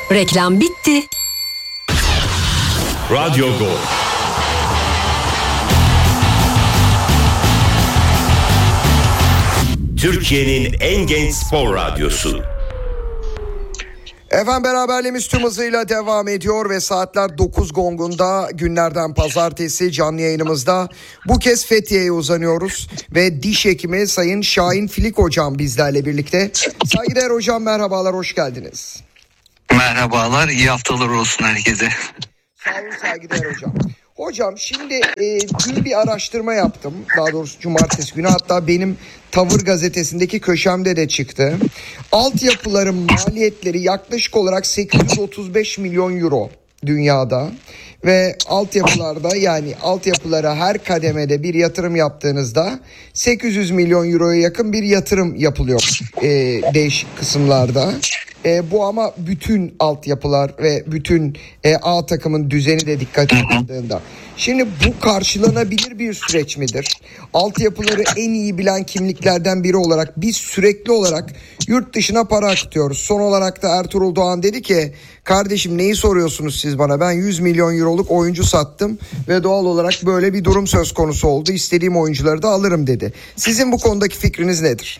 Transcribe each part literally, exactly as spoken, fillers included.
Reklam bitti. Radyo Gol. Türkiye'nin en genç spor radyosu. Efendim beraberliğimiz tüm hızıyla devam ediyor ve saatler dokuz gongunda günlerden pazartesi canlı yayınımızda bu kez Fethiye'ye uzanıyoruz ve diş hekimi Sayın Şahin Filik hocam bizlerle birlikte. Saygıdeğer hocam, merhabalar, hoş geldiniz. Merhabalar, iyi haftalar olsun herkese. Sağ olun saygıdeğer hocam. Hocam şimdi e, dün bir araştırma yaptım. Daha doğrusu cumartesi günü, hatta benim Tavır gazetesindeki köşemde de çıktı. Altyapıların maliyetleri yaklaşık olarak sekiz yüz otuz beş milyon euro dünyada. Ve altyapılarda, yani altyapılara her kademede bir yatırım yaptığınızda sekiz yüz milyon euroya yakın bir yatırım yapılıyor e, değişik kısımlarda. E, bu ama bütün altyapılar ve bütün e, A takımın düzeni de dikkate alındığında. Şimdi bu karşılanabilir bir süreç midir? Altyapıları en iyi bilen kimliklerden biri olarak biz sürekli olarak yurt dışına para akıtıyoruz. Son olarak da Ertuğrul Doğan dedi ki, kardeşim neyi soruyorsunuz siz bana? Ben yüz milyon euroluk oyuncu sattım ve doğal olarak böyle bir durum söz konusu oldu. İstediğim oyuncuları da alırım dedi. Sizin bu konudaki fikriniz nedir?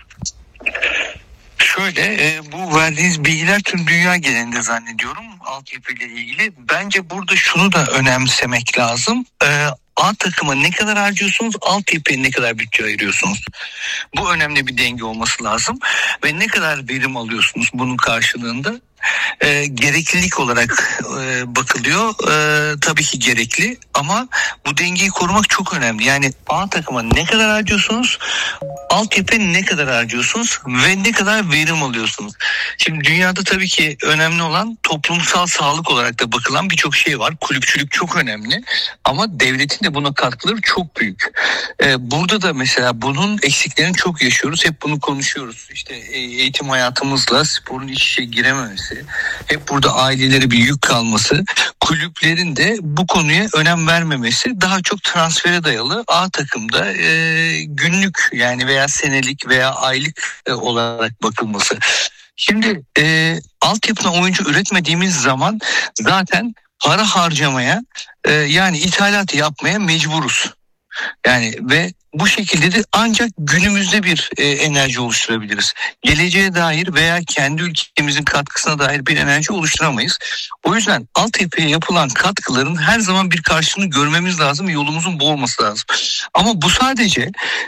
Şöyle, e, bu verdiğiniz bilgiler tüm dünya genelinde zannediyorum altyapı ile ilgili. Bence burada şunu da önemsemek lazım. E, A takıma ne kadar harcıyorsunuz, altyapıya ne kadar bütçe ayırıyorsunuz? Bu önemli bir denge olması lazım. Ve ne kadar verim alıyorsunuz bunun karşılığında? E, gereklilik olarak e, bakılıyor. E, tabii ki gerekli ama bu dengeyi korumak çok önemli. Yani A takıma ne kadar harcıyorsunuz, altyapıya ne kadar harcıyorsunuz ve ne kadar verim alıyorsunuz. Şimdi dünyada tabii ki önemli olan toplumsal sağlık olarak da bakılan birçok şey var. Kulüpçülük çok önemli ama devletin de buna katkıları çok büyük. E, burada da mesela bunun eksiklerini çok yaşıyoruz. Hep bunu konuşuyoruz. İşte eğitim hayatımızla sporun iç içe girememesi, hep burada ailelere bir yük kalması, kulüplerin de bu konuya önem vermemesi, daha çok transfere dayalı A takımda e, günlük yani veya senelik veya aylık e, olarak bakılması. Şimdi e, altyapıdan oyuncu üretmediğimiz zaman zaten para harcamaya e, yani ithalat yapmaya mecburuz. Yani ve bu şekilde de ancak günümüzde bir e, enerji oluşturabiliriz. Geleceğe dair veya kendi ülkemizin katkısına dair bir enerji oluşturamayız. O yüzden altyapıya yapılan katkıların her zaman bir karşılığını görmemiz lazım. Yolumuzun bu olması lazım. Ama bu sadece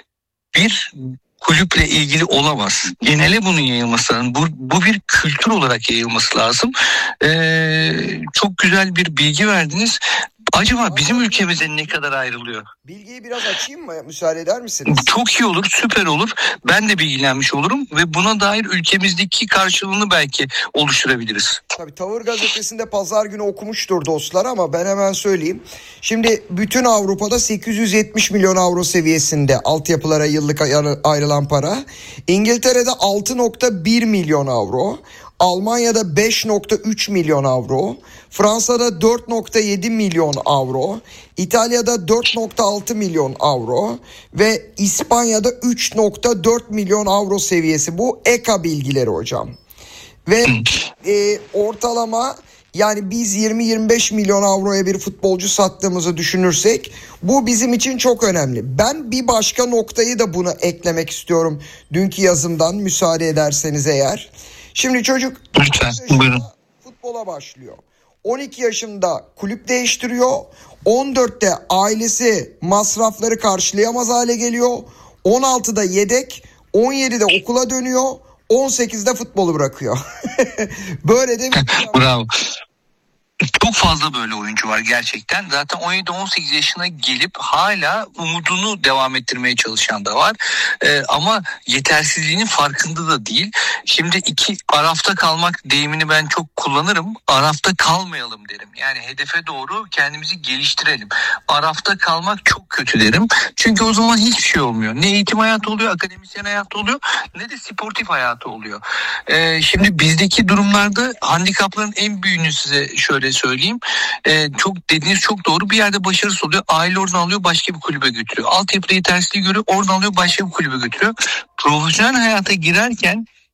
bir kulüple ilgili olamaz. Genele bunun yayılması lazım. Bu, bu bir kültür olarak yayılması lazım. Ee, çok güzel bir bilgi verdiniz. Acaba bizim ülkemize ne kadar ayrılıyor? Bilgiyi biraz açayım mı? Müsaade eder misiniz? Çok iyi olur, süper olur. Ben de bilgilenmiş olurum ve buna dair ülkemizdeki karşılığını belki oluşturabiliriz. Tabii Tavır gazetesinde pazar günü okumuştur dostlar ama ben hemen söyleyeyim. Şimdi bütün Avrupa'da sekiz yüz yetmiş milyon avro seviyesinde altyapılara yıllık ayrılan para. İngiltere'de altı nokta bir milyon avro. Almanya'da beş nokta üç milyon avro, Fransa'da dört nokta yedi milyon avro, İtalya'da dört nokta altı milyon avro ve İspanya'da üç nokta dört milyon avro seviyesi. Bu E K A bilgileri hocam. Ve e, ortalama, yani biz yirmi yirmi beş milyon avroya bir futbolcu sattığımızı düşünürsek bu bizim için çok önemli. Ben bir başka noktayı da buna eklemek istiyorum dünkü yazımdan, müsaade ederseniz eğer. Şimdi çocuk Lütfen, buyurun. Futbola başlıyor. on iki yaşında kulüp değiştiriyor. on dörtte ailesi masrafları karşılayamaz hale geliyor. on altıda yedek, on yedide okula dönüyor. on sekizde futbolu bırakıyor. Böyle de bir... Bravo. Çok fazla böyle oyuncu var gerçekten. Zaten on yedi on sekiz yaşına gelip hala umudunu devam ettirmeye çalışan da var. Ee, ama yetersizliğinin farkında da değil. Şimdi iki arafta kalmak deyimini ben çok kullanırım. Arafta kalmayalım derim. Yani hedefe doğru kendimizi geliştirelim. Arafta kalmak çok kötü derim. Çünkü o zaman hiçbir şey olmuyor. Ne eğitim hayatı oluyor, akademisyen hayatı oluyor, ne de sportif hayatı oluyor. Ee, şimdi bizdeki durumlarda handikapların en büyüğünü size şöyle söyleyeyim. Ee, çok dediğiniz çok doğru. Bir yerde başarısız oluyor. Aile oradan alıyor, başka bir kulübe götürüyor. Altyapıda yetersizliği görüyor, oradan alıyor, başka bir kulübe götürüyor. Profesyonel hayata girerken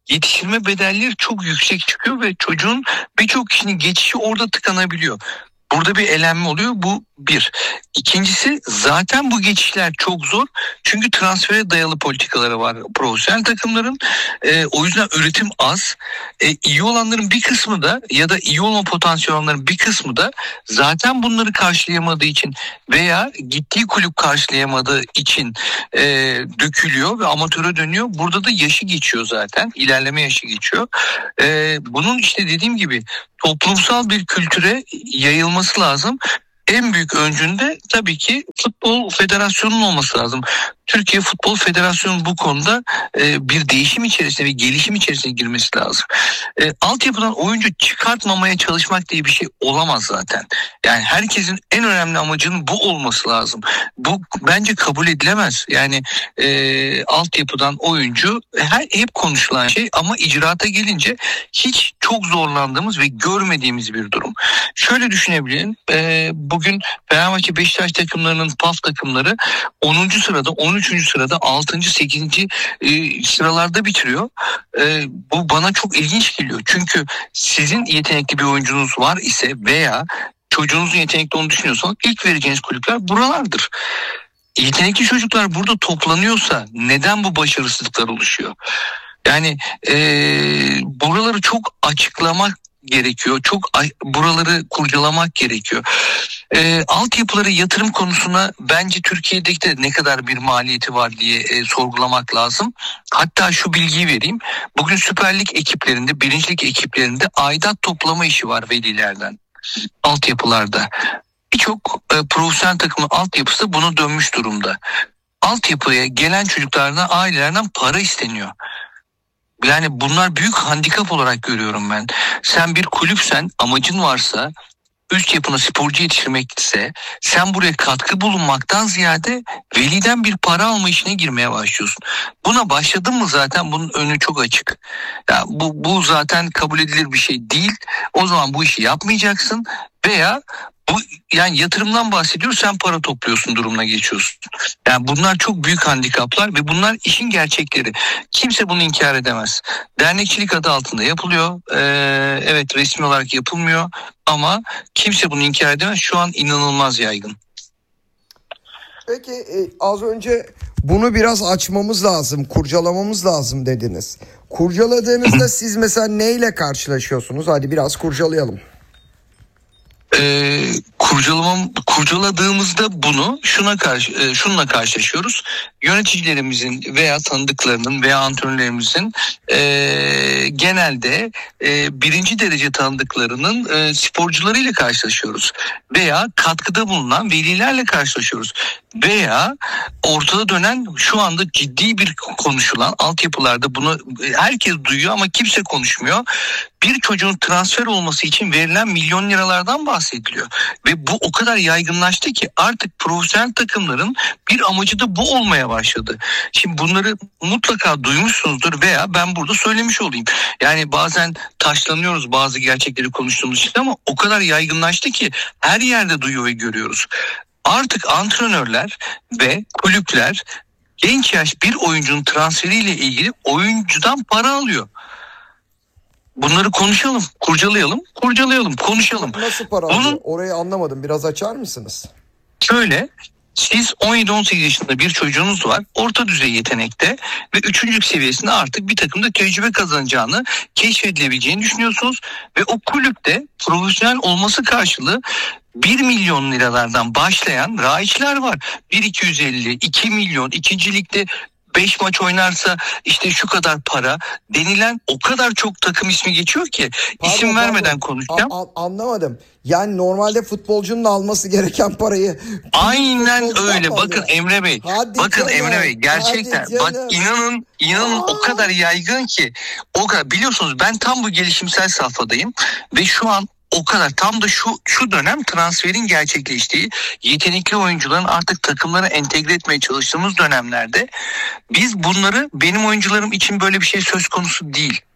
yetiştirme bedelleri çok yüksek çıkıyor ve çocuğun birçok kişinin geçişi orada tıkanabiliyor. Burada bir elenme oluyor. Bu bir. İkincisi zaten bu geçişler çok zor. Çünkü transfere dayalı politikaları var profesyonel takımların. E, o yüzden üretim az. E, iyi olanların bir kısmı da ya da iyi olma potansiyeli olanların bir kısmı da zaten bunları karşılayamadığı için veya gittiği kulüp karşılayamadığı için e, dökülüyor ve amatöre dönüyor. Burada da yaşı geçiyor zaten. İlerleme yaşı geçiyor. E, bunun işte dediğim gibi toplumsal bir kültüre yayılması lazım. En büyük öncünde tabii ki Futbol Federasyonu'nun olması lazım. Türkiye Futbol Federasyonu bu konuda e, bir değişim içerisinde ve gelişim içerisine girmesi lazım. E, altyapıdan oyuncu çıkartmamaya çalışmak diye bir şey olamaz zaten. Yani herkesin en önemli amacının bu olması lazım. Bu bence kabul edilemez. Yani e, altyapıdan oyuncu her hep konuşulan şey ama icraata gelince hiç çok zorlandığımız ve görmediğimiz bir durum. Şöyle düşünebilin. E, bugün Fenerbahçe Beşiktaş takımlarının P A F takımları onuncu sırada, on üçüncü sırada, altıncı sekizinci E, sıralarda bitiriyor. E, bu bana çok ilginç geliyor. Çünkü sizin yetenekli bir oyuncunuz var ise veya çocuğunuzun yetenekli olduğunu düşünüyorsanız ilk vereceğiniz kulüpler buralardır. Yetenekli çocuklar burada toplanıyorsa neden bu başarısızlıklar oluşuyor? Yani e, buraları çok açıklamak gerekiyor. Çok buraları kurcalamak gerekiyor. E, altyapıları yatırım konusuna bence Türkiye'deki de ne kadar bir maliyeti var diye e, sorgulamak lazım. Hatta şu bilgiyi vereyim. Bugün Süper Lig ekiplerinde, Birinci Lig ekiplerinde aidat toplama işi var velilerden. Altyapılarda. Birçok e, profesyonel takımın altyapısı buna dönmüş durumda. Altyapıya gelen çocuklardan, ailelerden para isteniyor. Yani bunlar büyük handikap olarak görüyorum ben. Sen bir kulüpsen, amacın varsa, üst yapına sporcu yetiştirmekse sen buraya katkı bulunmaktan ziyade veliden bir para alma işine girmeye başlıyorsun. Buna başladın mı zaten bunun önü çok açık. Ya bu, bu zaten kabul edilir bir şey değil. O zaman bu işi yapmayacaksın veya bu yani yatırımdan bahsediyoruz, sen para topluyorsun durumuna geçiyorsun. Yani bunlar çok büyük handikaplar ve bunlar işin gerçekleri. Kimse bunu inkar edemez. Dernekçilik adı altında yapılıyor. Ee, evet resmi olarak yapılmıyor ama kimse bunu inkar edemez. Şu an inanılmaz yaygın. Peki e, az önce bunu biraz açmamız lazım, kurcalamamız lazım dediniz. Kurcaladığınızda siz mesela neyle karşılaşıyorsunuz? Hadi biraz kurcalayalım. Ee, kurcalamam kurcaladığımızda bunu şuna karşı e, şununla karşılaşıyoruz. Yöneticilerimizin veya tanıdıklarının veya antrenörlerimizin e, genelde e, birinci derece tanıdıklarının e, sporcularıyla karşılaşıyoruz veya katkıda bulunan velilerle karşılaşıyoruz veya ortada dönen şu anda ciddi bir konuşulan altyapılarda bunu herkes duyuyor ama kimse konuşmuyor. Bir çocuğun transfer olması için verilen milyon liralardan bahsediliyor. Ve bu o kadar yaygınlaştı ki artık profesyonel takımların bir amacı da bu olmaya başladı. Şimdi bunları mutlaka duymuşsunuzdur veya ben burada söylemiş olayım. Yani bazen taşlanıyoruz bazı gerçekleri konuştuğumuz için ama o kadar yaygınlaştı ki her yerde duyuyor ve görüyoruz. Artık antrenörler ve kulüpler genç yaş bir oyuncunun transferiyle ilgili oyuncudan para alıyor. Bunları konuşalım, kurcalayalım, kurcalayalım, konuşalım. Nasıl para alıyor? Bunun... Orayı anlamadım. Biraz açar mısınız? Şöyle, siz on yedi on sekiz yaşında bir çocuğunuz var, orta düzey yetenekte ve üçüncülük seviyesinde artık bir takımda tecrübe kazanacağını, keşfedilebileceğini düşünüyorsunuz ve o kulüpte profesyonel olması karşılığı bir milyon liralardan başlayan raiçler var. bir iki yüz elli, iki milyon, ikinci ligde beş maç oynarsa işte şu kadar para denilen o kadar çok takım ismi geçiyor ki pardon, isim vermeden pardon. konuşacağım. A- a- anlamadım. Yani normalde futbolcunun alması gereken parayı aynen öyle. Bakın Emre Bey. Hadi bakın canım, Emre Bey gerçekten bak inanın inanın Aa. o kadar yaygın ki o kadar biliyorsunuz ben tam bu gelişimsel safhadayım ve şu an o kadar tam da şu şu dönem transferin gerçekleştiği, yetenekli oyuncuların artık takımlara entegre etmeye çalıştığımız dönemlerde biz bunları benim oyuncularım için böyle bir şey söz konusu değil.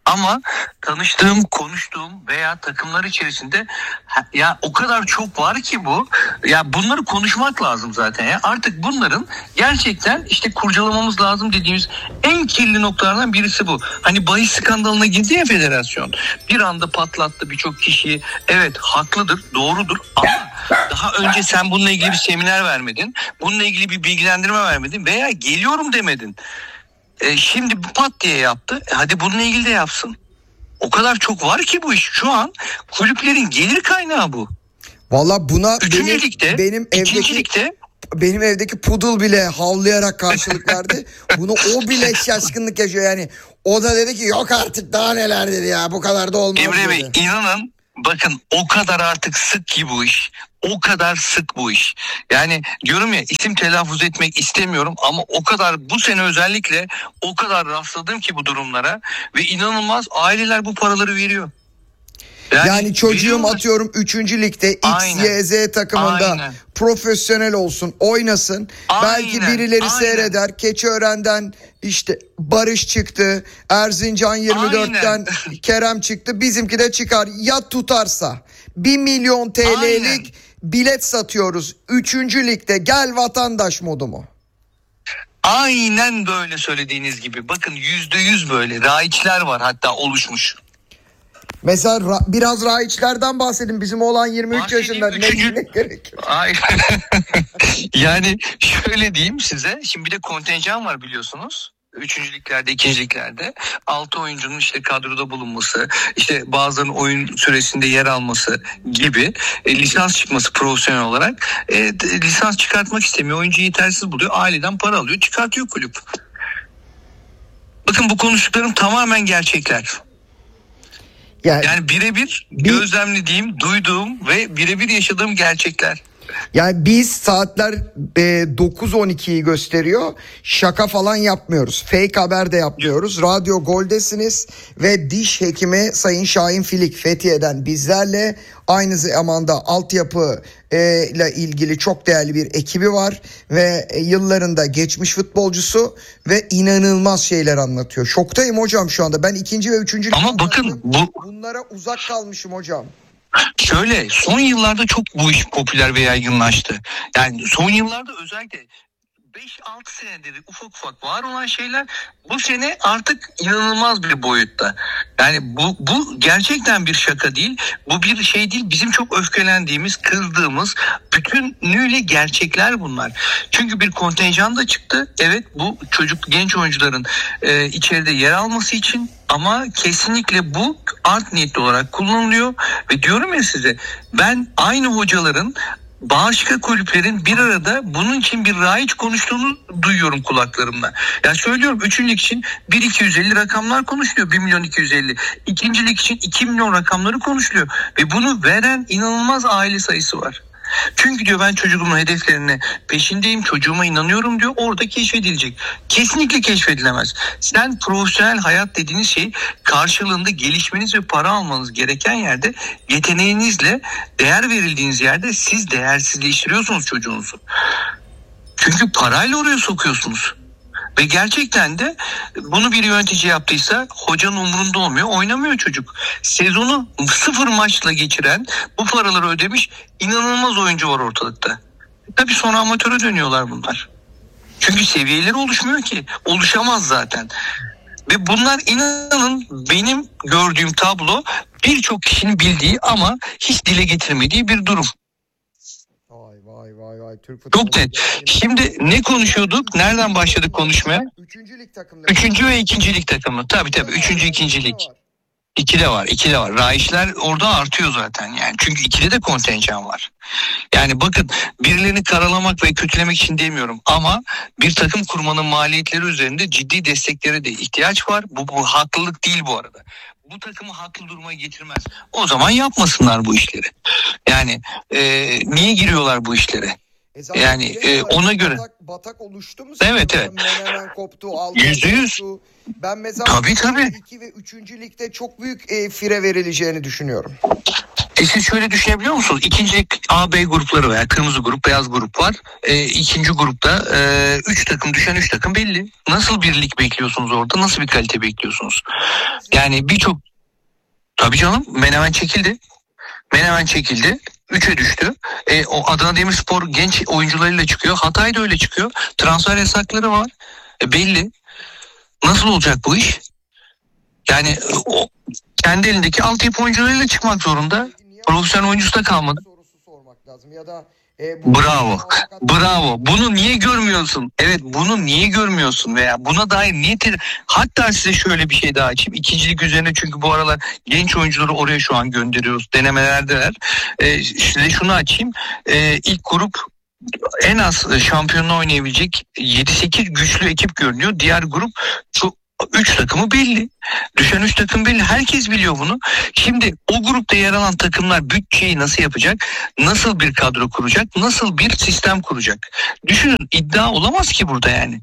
Ama tanıştığım, konuştuğum veya takımlar içerisinde ya o kadar çok var ki bu. Ya bunları konuşmak lazım zaten ya. Artık bunların gerçekten işte kurcalamamız lazım dediğimiz en kirli noktalardan birisi bu. Hani bahis skandalına girdi ya federasyon. Bir anda patlattı birçok kişiyi. Evet, haklıdır, doğrudur ama daha önce sen bununla ilgili bir seminer vermedin. Bununla ilgili bir bilgilendirme vermedin veya geliyorum demedin. E şimdi pat diye yaptı. E hadi bununla ilgili de yapsın. O kadar çok var ki bu iş. Şu an kulüplerin gelir kaynağı bu. Valla buna Üçüncü benim, ligde, benim ikinci evdeki ligde benim evdeki poodle bile havlayarak karşılık verdi. Bunu o bile şaşkınlık yaşıyor yani. O da dedi ki yok artık daha neler dedi ya, bu kadar da olmaz Emre Bey dedi. inanın bakın o kadar artık sık ki bu iş. O kadar sık bu iş. Yani diyorum ya, isim telaffuz etmek istemiyorum ama o kadar bu sene özellikle o kadar rastladım ki bu durumlara ve inanılmaz aileler bu paraları veriyor. Yani, yani çocuğum veriyorlar. Atıyorum üçüncü ligde X, Aynen. Y, Z takımında Aynen. profesyonel olsun, oynasın. Aynen. Belki birileri Aynen. seyreder. Keçiören'den işte Barış çıktı. Erzincan yirmi dörtten Aynen. Kerem çıktı. Bizimki de çıkar. Ya tutarsa bir milyon T L'lik Aynen. bilet satıyoruz. üçüncü ligde gel vatandaş modu mu? Aynen böyle söylediğiniz gibi. Bakın yüzde yüz böyle. Raiçler var hatta oluşmuş. Mesela ra- biraz raiçlerden bahsedin. Bizim oğlan yirmi üç yaşında. Üçüncü... Ne gerek? Yani şöyle diyeyim size. Şimdi bir de kontenjan var biliyorsunuz. Üçüncü liglerde, ikinci liglerde altı oyuncunun işte kadroda bulunması, işte bazılarının oyun süresinde yer alması gibi e, lisans çıkması profesyonel olarak e, de, lisans çıkartmak istemiyor. Oyuncuyu yetersiz buluyor. Aileden para alıyor, çıkartıyor kulüp. Bakın bu konuştuklarım tamamen gerçekler. Yani, yani birebir bir, gözlemlediğim, duyduğum ve birebir yaşadığım gerçekler. Yani biz saatler e, dokuz on ikiyi gösteriyor. Şaka falan yapmıyoruz. Fake haber de yapmıyoruz. Radyo Gol'desiniz ve diş hekimi Sayın Şahin Filik Fethiye'den bizlerle, aynı zamanda altyapı e, ile ilgili çok değerli bir ekibi var ve e, yıllarında geçmiş futbolcusu ve inanılmaz şeyler anlatıyor. Şoktayım hocam şu anda. Ben ikinci ve üçüncü ama bakın bu... bunlara uzak kalmışım hocam. Şöyle, son yıllarda çok bu iş popüler ve yaygınlaştı. Yani son yıllarda özellikle beş altı senedir ufak ufak var olan şeyler bu sene artık inanılmaz bir boyutta. Yani bu, bu gerçekten bir şaka değil. Bu bir şey değil. Bizim çok öfkelendiğimiz, kızdığımız bütünlüğüyle gerçekler bunlar. Çünkü bir kontenjan da çıktı. Evet, bu çocuk genç oyuncuların e, içeride yer alması için, ama kesinlikle bu art niyetli olarak kullanılıyor ve diyorum ya size, ben aynı hocaların başka kulüplerin bir arada bunun için bir raiç konuştuğunu duyuyorum kulaklarımla. Ya söylüyorum, üçüncülük için bir iki yüz elli rakamlar konuşuluyor. bir milyon iki yüz elli. İkincilik için iki milyon rakamları konuşuluyor. Ve bunu veren inanılmaz aile sayısı var. Çünkü diyor ben çocuğumun hedeflerine peşindeyim, çocuğuma inanıyorum diyor, orada keşfedilecek. Kesinlikle keşfedilemez. Sen profesyonel hayat dediğiniz şey karşılığında gelişmeniz ve para almanız gereken yerde, yeteneğinizle değer verildiğiniz yerde siz değersizleştiriyorsunuz çocuğunuzu. Çünkü parayla oraya sokuyorsunuz. Ve gerçekten de bunu bir yönetici yaptıysa hocanın umurunda olmuyor, oynamıyor çocuk. Sezonu sıfır maçla geçiren, bu paraları ödemiş inanılmaz oyuncu var ortalıkta. Tabii sonra amatöre dönüyorlar bunlar. Çünkü seviyeleri oluşmuyor ki. Oluşamaz zaten. Ve bunlar inanın benim gördüğüm tablo birçok kişinin bildiği ama hiç dile getirmediği bir durum. Vay vay vay vay. Türk Çok net. Şimdi ne konuşuyorduk? Nereden başladık konuşmaya? Üçüncü lig takımları. Üçüncü ve ikinci lig takımı. Tabii tabii. Üçüncü, ikinci lig. İki de var. iki de var. Raiçler orada artıyor zaten yani. Çünkü ikide de kontenjan var. Yani bakın, birilerini karalamak ve kötülemek için demiyorum ama bir takım kurmanın maliyetleri üzerinde ciddi desteklere de ihtiyaç var. Bu, bu haklılık değil bu arada. Bu takımı haklı duruma getirmez. O zaman yapmasınlar bu işleri. Yani e, niye giriyorlar bu işlere? E yani e, ona göre. Batak, batak oluştu mu? Evet evet. Menemen koptu. Yüzde yüz. Ben mesela tabii, tabii. iki ve üçüncü ligde çok büyük e, fire verileceğini düşünüyorum. E siz şöyle düşünebiliyor musunuz? İkincilik A, B grupları veya kırmızı grup, beyaz grup var. E, ikinci grupta e, üç takım, düşen üç takım belli. Nasıl bir lig bekliyorsunuz orada? Nasıl bir kalite bekliyorsunuz? Yani birçok... Tabii canım, Menemen çekildi. Menemen çekildi. üçe düştü. E, o Adana Demirspor genç oyuncularıyla çıkıyor. Hatay da öyle çıkıyor. Transfer yasakları var. E, belli. Nasıl olacak bu iş? Yani o kendi elindeki altyapı oyuncularıyla çıkmak zorunda. Profesyonel oyuncusu da kalmadı. Sorusu sormak lazım ya da e, bu Bravo. Bravo. Bunu niye görmüyorsun? Evet, bunu niye görmüyorsun veya buna dair niye te- hatta size şöyle bir şey daha açayım. İkincilik üzerine, çünkü bu aralar genç oyuncuları oraya şu an gönderiyoruz. Denemelerdeler. Ee, size şunu açayım. Ee, ilk grup en az şampiyonluğu oynayabilecek yedi sekiz güçlü ekip görünüyor. Diğer grup çok üç takımı belli. Düşen üç takım belli. Herkes biliyor bunu. Şimdi o grupta yer alan takımlar bütçeyi nasıl yapacak? Nasıl bir kadro kuracak? Nasıl bir sistem kuracak? Düşünün, iddia olamaz ki burada yani.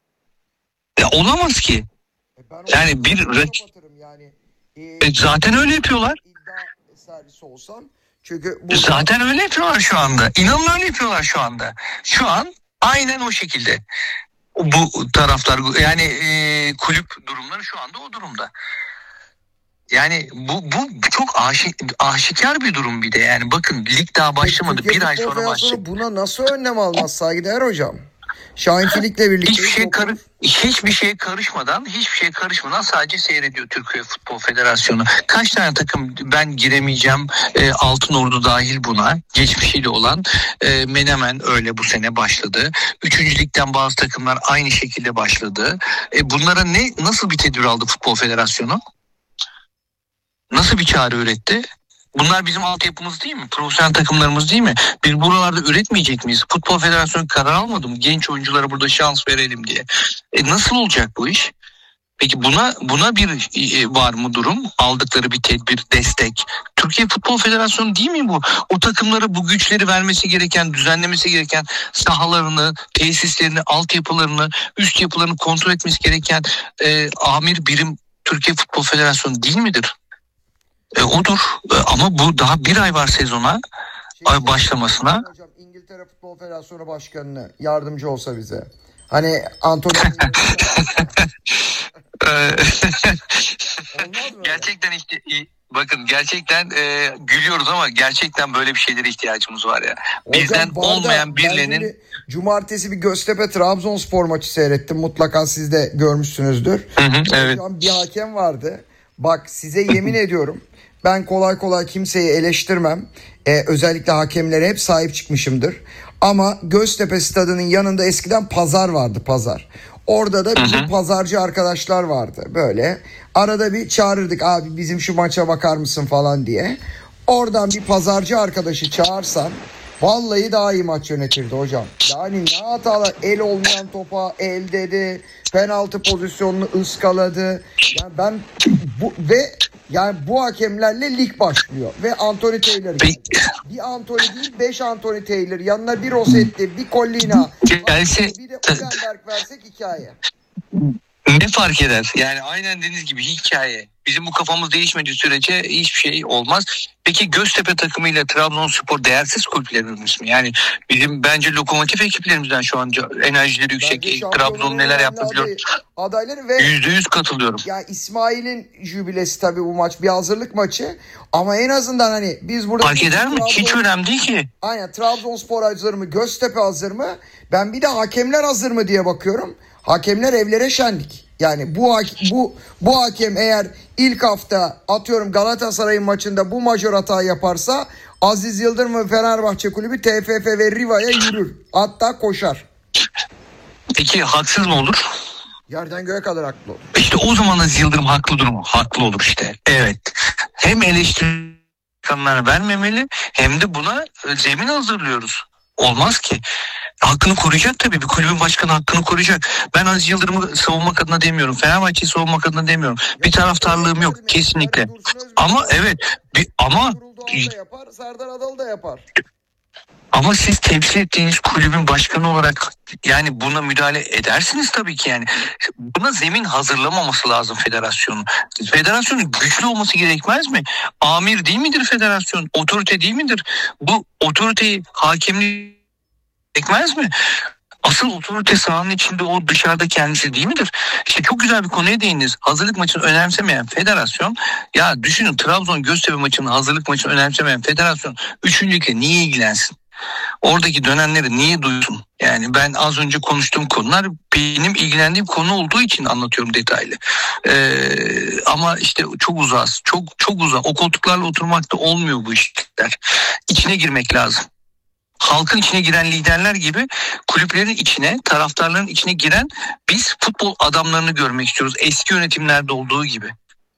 Ya olamaz ki. Yani bir yani, e, zaten öyle yapıyorlar. İddia servisi olsam. Çünkü bu... Zaten öyle yapıyorlar şu anda. İnanın öyle yapıyorlar şu anda. Şu an aynen o şekilde. Bu taraflar yani e, kulüp durumları şu anda o durumda. Yani bu bu çok aşik, aşikar bir durum bir de. Yani bakın, lig daha başlamadı. Türkiye bir ay Futbol sonra başlayacak. Buna nasıl önlem almaz saygıdeğer hocam? Şahin Filik'le birlikte Hiçbir şey karı, hiçbir şeye karışmadan, hiçbir şeye karışmadan sadece seyrediyor Türkiye Futbol Federasyonu. Kaç tane takım, ben giremeyeceğim, e, Altınordu dahil buna, geçmişiyle olan e, Menemen öyle bu sene başladı. Üçüncü ligden bazı takımlar aynı şekilde başladı. E, bunlara ne nasıl bir tedbir aldı Futbol Federasyonu? Nasıl bir çare üretti? Bunlar bizim altyapımız değil mi? Profesyonel takımlarımız değil mi? Biz buralarda üretmeyecek miyiz? Futbol Federasyonu karar almadı mı? Genç oyunculara burada şans verelim diye. E nasıl olacak bu iş? Peki buna buna bir e, var mı durum? Aldıkları bir tedbir, destek. Türkiye Futbol Federasyonu değil mi bu? O takımlara bu güçleri vermesi gereken, düzenlemesi gereken sahalarını, tesislerini, altyapılarını, üst yapılarını kontrol etmesi gereken e, amir birim Türkiye Futbol Federasyonu değil midir? E, odur. E, ama bu daha bir ay var sezona şey, başlamasına. Hocam, İngiltere Futbol Federasyonu Başkanı'nı yardımcı olsa bize. Hani Antonio gerçekten işte bakın, gerçekten e, gülüyoruz ama gerçekten böyle bir şeylere ihtiyacımız var ya. Bizden hocam, olmayan birilerinin. Cumartesi bir Göztepe Trabzonspor maçı seyrettim. Mutlaka siz de görmüşsünüzdür. Hı hı, evet. Hocam, bir hakem vardı. Bak size yemin ediyorum, ben kolay kolay kimseyi eleştirmem. Ee, özellikle hakemlere hep sahip çıkmışımdır. Ama Göztepe stadının yanında eskiden pazar vardı, pazar. Orada da bizim hı hı. pazarcı arkadaşlar vardı. Böyle arada bir çağırırdık, abi bizim şu maça bakar mısın falan diye. Oradan bir pazarcı arkadaşı çağırsan vallahi daha iyi maç yönetirdi hocam. Yani ne hatalar, el olmayan topa el dedi, penaltı pozisyonunu ıskaladı. Yani ben bu ve yani bu hakemlerle lig başlıyor ve Anthony Taylor geldi. Bir Anthony değil, beş Anthony Taylor, yanına bir Rossetti, bir Collina, Gelse, bir de Ulenberg versek hikaye. Ne fark eder? Yani aynen dediğiniz gibi hikaye. Bizim bu kafamız değişmediği sürece hiçbir şey olmaz. Peki Göztepe takımıyla Trabzonspor değersiz kulüplerimiz mi? Yani bizim bence lokomotif ekiplerimizden şu an enerjileri yüksek. Trabzon neler yaptı biliyorum. Adayları ve yüzde yüz katılıyorum. Ya İsmail'in jübilesi tabii bu maç bir hazırlık maçı. Ama en azından hani biz burada... Fark eder mi? Trabzon... Hiç önemli değil ki. Aynen, Trabzonspor hazır mı? Göztepe hazır mı? Ben bir de hakemler hazır mı diye bakıyorum. Hakemler evlere şenlik. Yani bu bu bu hakem eğer ilk hafta atıyorum Galatasaray'ın maçında bu majör hata yaparsa Aziz Yıldırım ve Fenerbahçe Kulübü T F F ve Riva'ya yürür. Hatta koşar. Peki haksız mı olur? Yerden göğe kadar haklı olur. İşte o zaman Aziz Yıldırım haklı durumu. Haklı olur işte. Evet. Hem eleştirileri vermemeli hem de buna zemin hazırlıyoruz. Olmaz ki. Hakkını koruyacak tabii. Bir kulübün başkanı hakkını koruyacak. Ben Aziz Yıldırım'ı savunmak adına demiyorum. Fenerbahçe'yi savunmak adına demiyorum. Bir taraftarlığım yok kesinlikle. Ama evet. Bir, ama Serdar Adalı da yapar. Ama siz temsil ettiğiniz kulübün başkanı olarak yani buna müdahale edersiniz tabii ki yani. Buna zemin hazırlamaması lazım federasyonun. Federasyonun güçlü olması gerekmez mi? Amir değil midir federasyon? Otorite değil midir? Bu otoriteyi hakemlik gerekmez mi? Asıl otorite sahanın içinde, o dışarıda kendisi değil midir? İşte çok güzel bir konuya değindiniz. Hazırlık maçını önemsemeyen federasyon, ya düşünün Trabzon Göztepe maçının hazırlık maçını önemsemeyen federasyon üçüncülükle niye ilgilensin? Oradaki dönenleri niye duysun? Yani ben az önce konuştuğum konular benim ilgilendiğim konu olduğu için anlatıyorum detaylı. Ee, ama işte çok uzağız, çok çok uzak. O koltuklarla oturmakta olmuyor bu işler. İçine girmek lazım. Halkın içine giren liderler gibi kulüplerin içine, taraftarların içine giren biz futbol adamlarını görmek istiyoruz. Eski yönetimlerde olduğu gibi.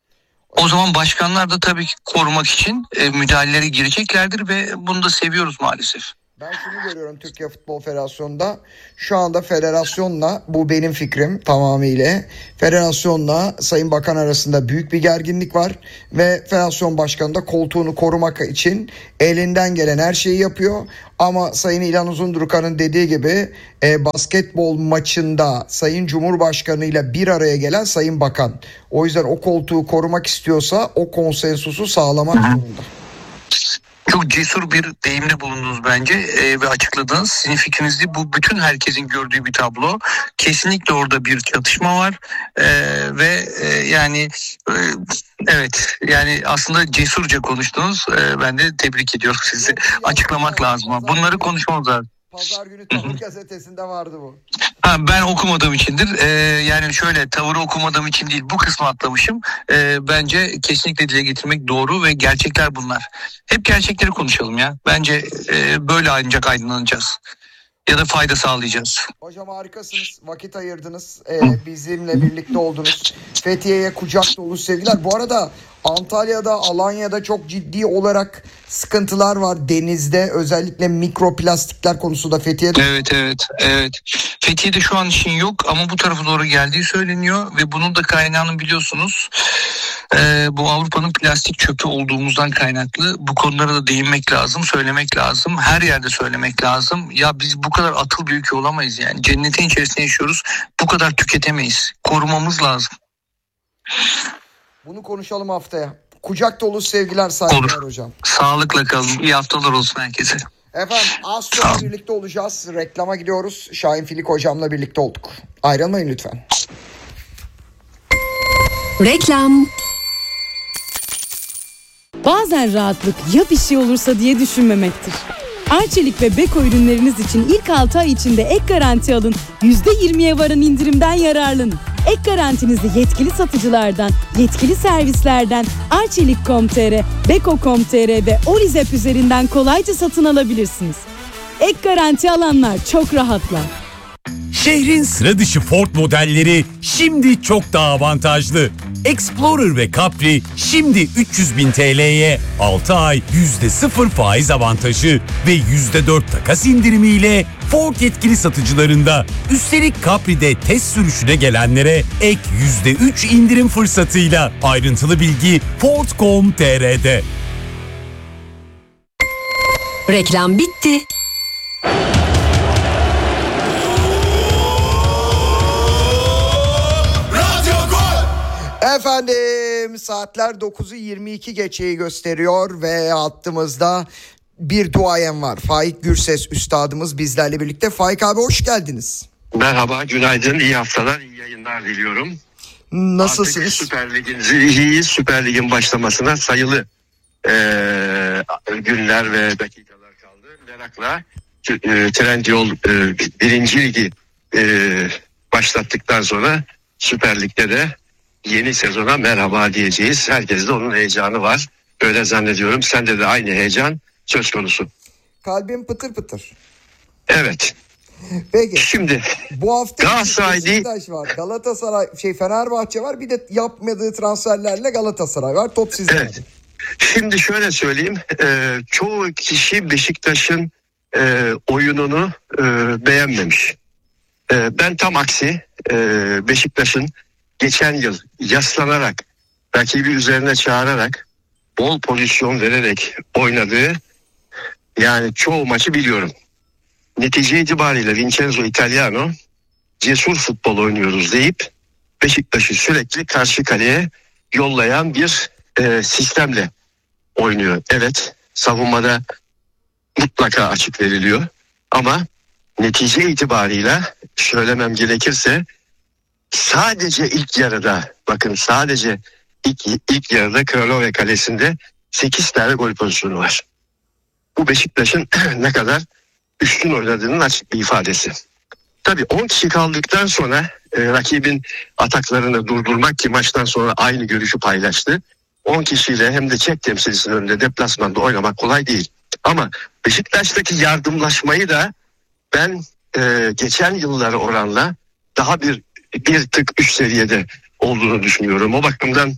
O zaman başkanlar da tabii ki korumak için e, müdahalelere gireceklerdir ve bunu da seviyoruz maalesef. Ben şunu görüyorum Türkiye Futbol Federasyonu'nda. Şu anda federasyonla, bu benim fikrim tamamıyla, federasyonla Sayın Bakan arasında büyük bir gerginlik var. Ve federasyon başkanı da koltuğunu korumak için elinden gelen her şeyi yapıyor. Ama Sayın İlhan Uzundurkan'ın dediği gibi e, basketbol maçında Sayın Cumhurbaşkanı ile bir araya gelen Sayın Bakan. O yüzden o koltuğu korumak istiyorsa o konsensusu sağlamak zorunda. Çok cesur bir deyimde bulundunuz bence e, ve açıkladınız. Sizin fikrinizde bu bütün herkesin gördüğü bir tablo. Kesinlikle orada bir çatışma var e, ve e, yani e, evet yani aslında cesurca konuştunuz. E, ben de tebrik ediyorum sizi. Açıklamak lazım. Bunları konuşmamız lazım. Pazar günü Tavır gazetesinde vardı bu. Ha, ben okumadığım içindir. Ee, yani şöyle tavırı okumadığım için değil, bu kısmı atlamışım. Ee, bence kesinlikle dile getirmek doğru ve gerçekler bunlar. Hep gerçekleri konuşalım ya. Bence e, böyle ancak aydınlanacağız. Ya da fayda sağlayacağız. Hocam harikasınız. Vakit ayırdınız. Ee, bizimle birlikte oldunuz. Fethiye'ye kucak dolu sevgiler. Bu arada Antalya'da, Alanya'da çok ciddi olarak sıkıntılar var denizde. Özellikle mikroplastikler konusunda Fethiye'de. Evet evet evet. Fethiye'de şu an işin yok ama bu tarafa doğru geldiği söyleniyor ve bunun da kaynağını biliyorsunuz. Ee, bu Avrupa'nın plastik çöpü olduğumuzdan kaynaklı. Bu konulara da değinmek lazım, söylemek lazım. Her yerde söylemek lazım. Ya biz bu kadar atıl bir ülke olamayız yani. Cennetin içerisinde yaşıyoruz. Bu kadar tüketemeyiz. Korumamız lazım. Bunu konuşalım haftaya. Kucak dolu sevgiler, saygılar hocam. Sağlıkla kalın. İyi haftalar olsun herkese. Efendim az sonra birlikte olacağız. Reklama gidiyoruz. Şahin Filik hocamla birlikte olduk. Ayrılmayın lütfen. Reklam. Bazen rahatlık ya bir şey olursa diye düşünmemektir. Arçelik ve Beko ürünleriniz için ilk altı ay içinde ek garanti alın. yüzde yirmiye varan indirimden yararlanın. Ek garantinizi yetkili satıcılardan, yetkili servislerden arçelik nokta com nokta tr, beko nokta com nokta tr ve Olizep üzerinden kolayca satın alabilirsiniz. Ek garanti alanlar çok rahatlar. Şehrin sıra dışı Ford modelleri şimdi çok daha avantajlı. Explorer ve Capri şimdi üç yüz bin T L'ye altı ay yüzde sıfır faiz avantajı ve yüzde dört takas indirimiyle Ford yetkili satıcılarında. Üstelik Capri'de test sürüşüne gelenlere ek yüzde üç indirim fırsatıyla. Ayrıntılı bilgi ford nokta com nokta tr'de. Reklam bitti. Efendim saatler dokuzu yirmi iki geçeyi gösteriyor ve hattımızda bir duayen var. Faik Gürses üstadımız bizlerle birlikte. Faik abi hoş geldiniz. Merhaba, günaydın, iyi haftalar, iyi yayınlar diliyorum. Nasılsınız? Artık Süper Lig'in, iyi Süper Lig'in başlamasına sayılı e, günler ve dakikalar kaldı. Merakla e, Trendyol e, birinci ligi e, başlattıktan sonra Süper Lig'de de yeni sezona merhaba diyeceğiz. Herkes de onun heyecanı var. Öyle zannediyorum. Sende de aynı heyecan söz konusu. Kalbim pıtır pıtır. Evet. Peki. Şimdi bu hafta Galatasaray değil. var. Galatasaray şey Fenerbahçe var. Bir de yapmadığı transferlerle Galatasaray var. Top sizde. Evet. Şimdi şöyle söyleyeyim. E, çoğu kişi Beşiktaş'ın e, oyununu e, beğenmemiş. E, ben tam aksi e, Beşiktaş'ın geçen yıl yaslanarak, rakibi üzerine çağırarak, bol pozisyon vererek oynadığı, Yani çoğu maçı biliyorum. Netice itibariyle Vincenzo Italiano cesur futbol oynuyoruz deyip Beşiktaş'ı sürekli karşı kaleye yollayan bir e, sistemle oynuyor. Evet, savunmada mutlaka açık veriliyor ama netice itibarıyla söylemem gerekirse sadece ilk yarıda, bakın sadece ilk, ilk yarıda Kralove kalesinde sekiz tane gol pozisyonu var. Bu Beşiktaş'ın ne kadar üstün oynadığının açık bir ifadesi. Tabii on kişi kaldıktan sonra e, rakibin ataklarını durdurmak, ki maçtan sonra aynı görüşü paylaştı. on kişiyle hem de Çek temsilcisinin önünde deplasmanda oynamak kolay değil. Ama Beşiktaş'taki yardımlaşmayı da ben e, geçen yıllara oranla daha bir bir tık üst seviyede olduğunu düşünüyorum. O bakımdan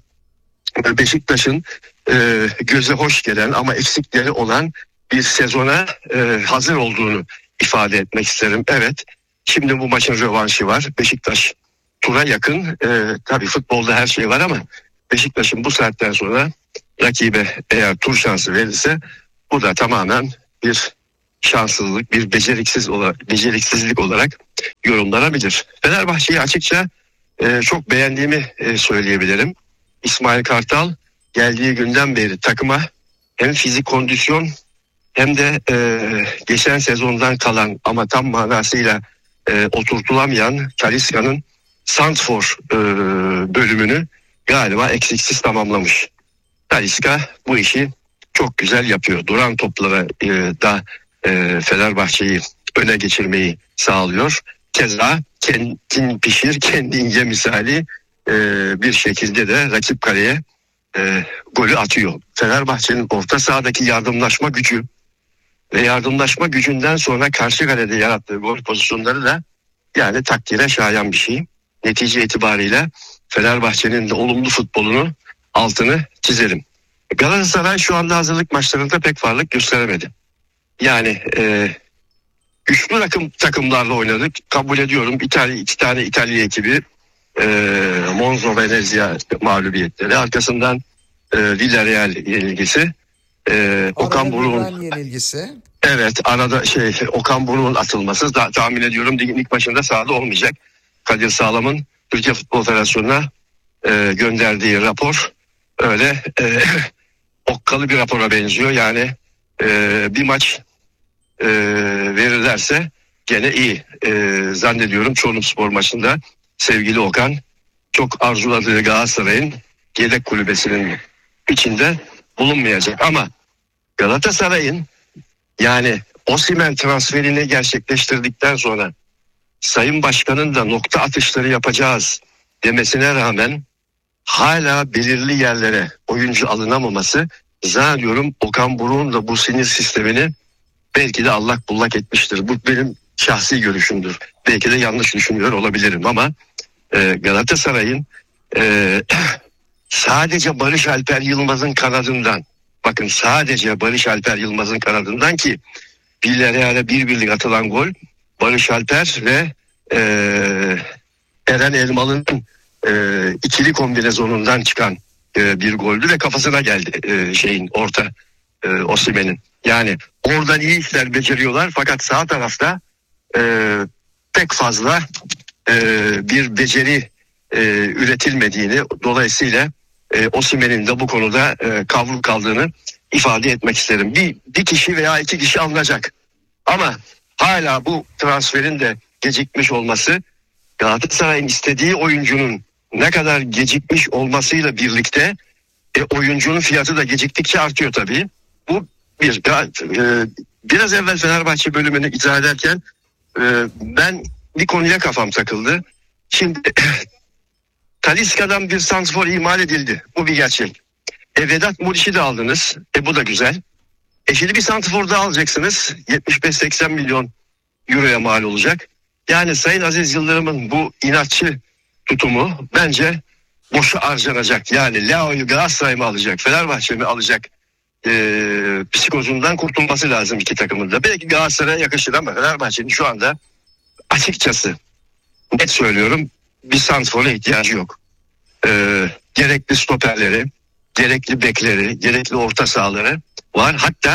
Beşiktaş'ın e, göze hoş gelen ama eksikleri olan bir sezona e, hazır olduğunu ifade etmek isterim. Evet, şimdi bu maçın rövanşı var. Beşiktaş tura yakın. E, tabii futbolda her şey var ama Beşiktaş'ın bu saatten sonra rakibe eğer tur şansı verirse bu da tamamen bir şanssızlık, bir beceriksiz olarak, beceriksizlik olarak yorumlanabilir. Fenerbahçe'yi açıkça e, çok beğendiğimi e, söyleyebilirim. İsmail Kartal geldiği günden beri takıma hem fizik kondisyon hem de e, geçen sezondan kalan ama tam manasıyla e, oturtulamayan Talisca'nın Santfor e, bölümünü galiba eksiksiz tamamlamış. Talisca bu işi çok güzel yapıyor. Duran toplara e, da e, Fenerbahçe'yi öne geçirmeyi sağlıyor. Keza kendin pişir kendin ye misali e, bir şekilde de rakip kaleye e, golü atıyor. Fenerbahçe'nin orta sahadaki yardımlaşma gücü ve yardımlaşma gücünden sonra karşı kalede yarattığı gol pozisyonları da yani takdire şayan bir şey. Netice itibariyle Fenerbahçe'nin de olumlu futbolunu altını çizelim. Galatasaray şu anda hazırlık maçlarında pek varlık gösteremedi. Yani e, güçlü takım takımlarla oynadık. Kabul ediyorum. İtalya, iki tane İtalya ekibi e, Monza Venezia mağlubiyetleri. Arkasından e, Villarreal yenilgisi. E, Okan Buruk'un yenilgisi. Evet, arada şey Okan Buruk'un atılması da, tahmin ediyorum ilk başında sahada olmayacak. Kadir Sağlam'ın Türkiye Futbol Federasyonu'na e, gönderdiği rapor öyle e, okkalı bir rapora benziyor. Yani e, bir maç e, verirlerse gene iyi. E, zannediyorum Çorumspor maçında sevgili Okan çok arzuladığı Galatasaray'ın yedek kulübesinin içinde bulunmayacak. Ama Galatasaray'ın yani Osimhen transferini gerçekleştirdikten sonra Sayın Başkan'ın da nokta atışları yapacağız demesine rağmen hala belirli yerlere oyuncu alınamaması zannediyorum Okan Buruk'un da bu sinir sistemini belki de allak bullak etmiştir. Bu benim şahsi görüşümdür. Belki de yanlış düşünüyor olabilirim ama e, Galatasaray'ın e, sadece Barış Alper Yılmaz'ın kanadından, bakın sadece Barış Alper Yılmaz'ın kanadından ki Villarreal'e bir birlik atılan gol Barış Alper ve e, Eren Elmalı'nın e, ikili kombinezonundan çıkan e, bir goldü ve kafasına geldi e, şeyin orta e, Osimhen'in. Yani oradan iyi işler beceriyorlar fakat sağ tarafta e, pek fazla e, bir beceri e, üretilmediğini, dolayısıyla e, Osimhen'in de bu konuda e, kavruk kaldığını ifade etmek isterim. Bir, bir kişi veya iki kişi alınacak ama hala bu transferin de gecikmiş olması Galatasaray'ın istediği oyuncunun ne kadar gecikmiş olmasıyla birlikte e, oyuncunun fiyatı da geciktikçe artıyor tabii. Bu bir e, biraz evvel Fenerbahçe bölümünü izah ederken e, ben bir konuya kafam takıldı. Şimdi Talisca'dan bir santrfor imal edildi. Bu bir gerçek. E, Vedat Muriç'i de aldınız. E bu da güzel. E şimdi bir santrfor daha alacaksınız. yetmiş beş seksen milyon euroya mal olacak. Yani Sayın Aziz Yıldırım'ın bu inatçı tutumu bence boşa harcanacak. Yani Leao'yu Galatasaray mı alacak, Fenerbahçe mi alacak e, psikozundan kurtulması lazım iki takımın da. Belki Galatasaray'a yakışır ama Fenerbahçe'nin şu anda açıkçası net söylüyorum bir santrfora ihtiyacı yok. E, gerekli stoperleri, gerekli bekleri, gerekli orta sahaları var. Hatta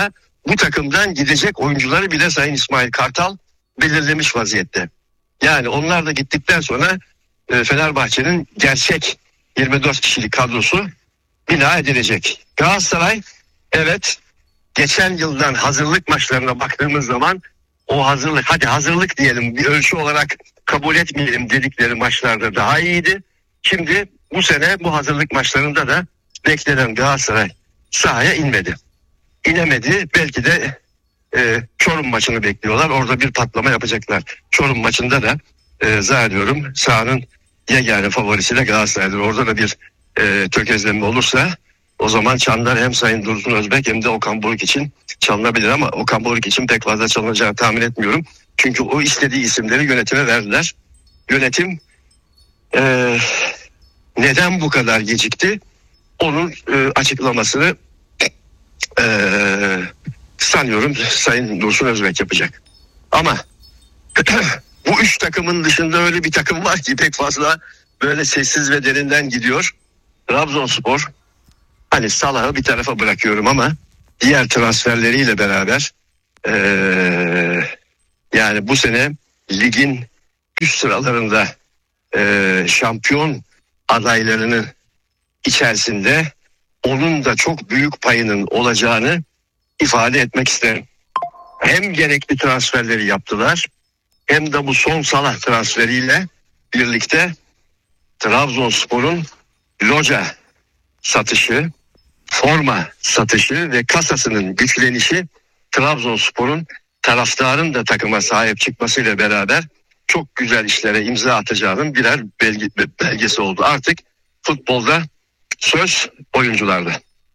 bu takımdan gidecek oyuncuları bile Sayın İsmail Kartal belirlemiş vaziyette. Yani onlar da gittikten sonra e, Fenerbahçe'nin gerçek yirmi dört kişilik kadrosu bina edilecek. Galatasaray, evet, geçen yıldan hazırlık maçlarına baktığımız zaman o hazırlık, hadi hazırlık diyelim, bir ölçü olarak kabul etmeyelim dedikleri maçlarda daha iyiydi. Şimdi bu sene bu hazırlık maçlarında da beklenen Galatasaray sahaya inmedi. İnemedi. Belki de e, Çorum maçını bekliyorlar. Orada bir patlama yapacaklar. Çorum maçında da e, zannediyorum sahanın yegane favorisi de Galatasaray'dır. Orada da bir e, tökezlenme olursa o zaman çanlar hem Sayın Dursun Özbek hem de Okan Buruk için çalınabilir, ama Okan Buruk için pek fazla çalınacağını tahmin etmiyorum. Çünkü o istediği isimleri yönetime verdiler. Yönetim e, neden bu kadar gecikti? Onun e, açıklamasını e, sanıyorum Sayın Dursun Özbek yapacak. Ama bu üç takımın dışında öyle bir takım var ki pek fazla böyle sessiz ve derinden gidiyor. Trabzonspor, hani Salah'ı bir tarafa bırakıyorum ama diğer transferleriyle beraber e, yani bu sene ligin üst sıralarında e, şampiyon adaylarının içerisinde onun da çok büyük payının olacağını ifade etmek isterim. Hem gerekli transferleri yaptılar, hem de bu son Salah transferiyle birlikte Trabzonspor'un loca satışı, forma satışı ve kasasının güçlenişi Trabzonspor'un taraftarın da takıma sahip çıkmasıyla beraber çok güzel işlere imza atacağının birer belge, belgesi oldu. Artık futbolda söz oyuncularda.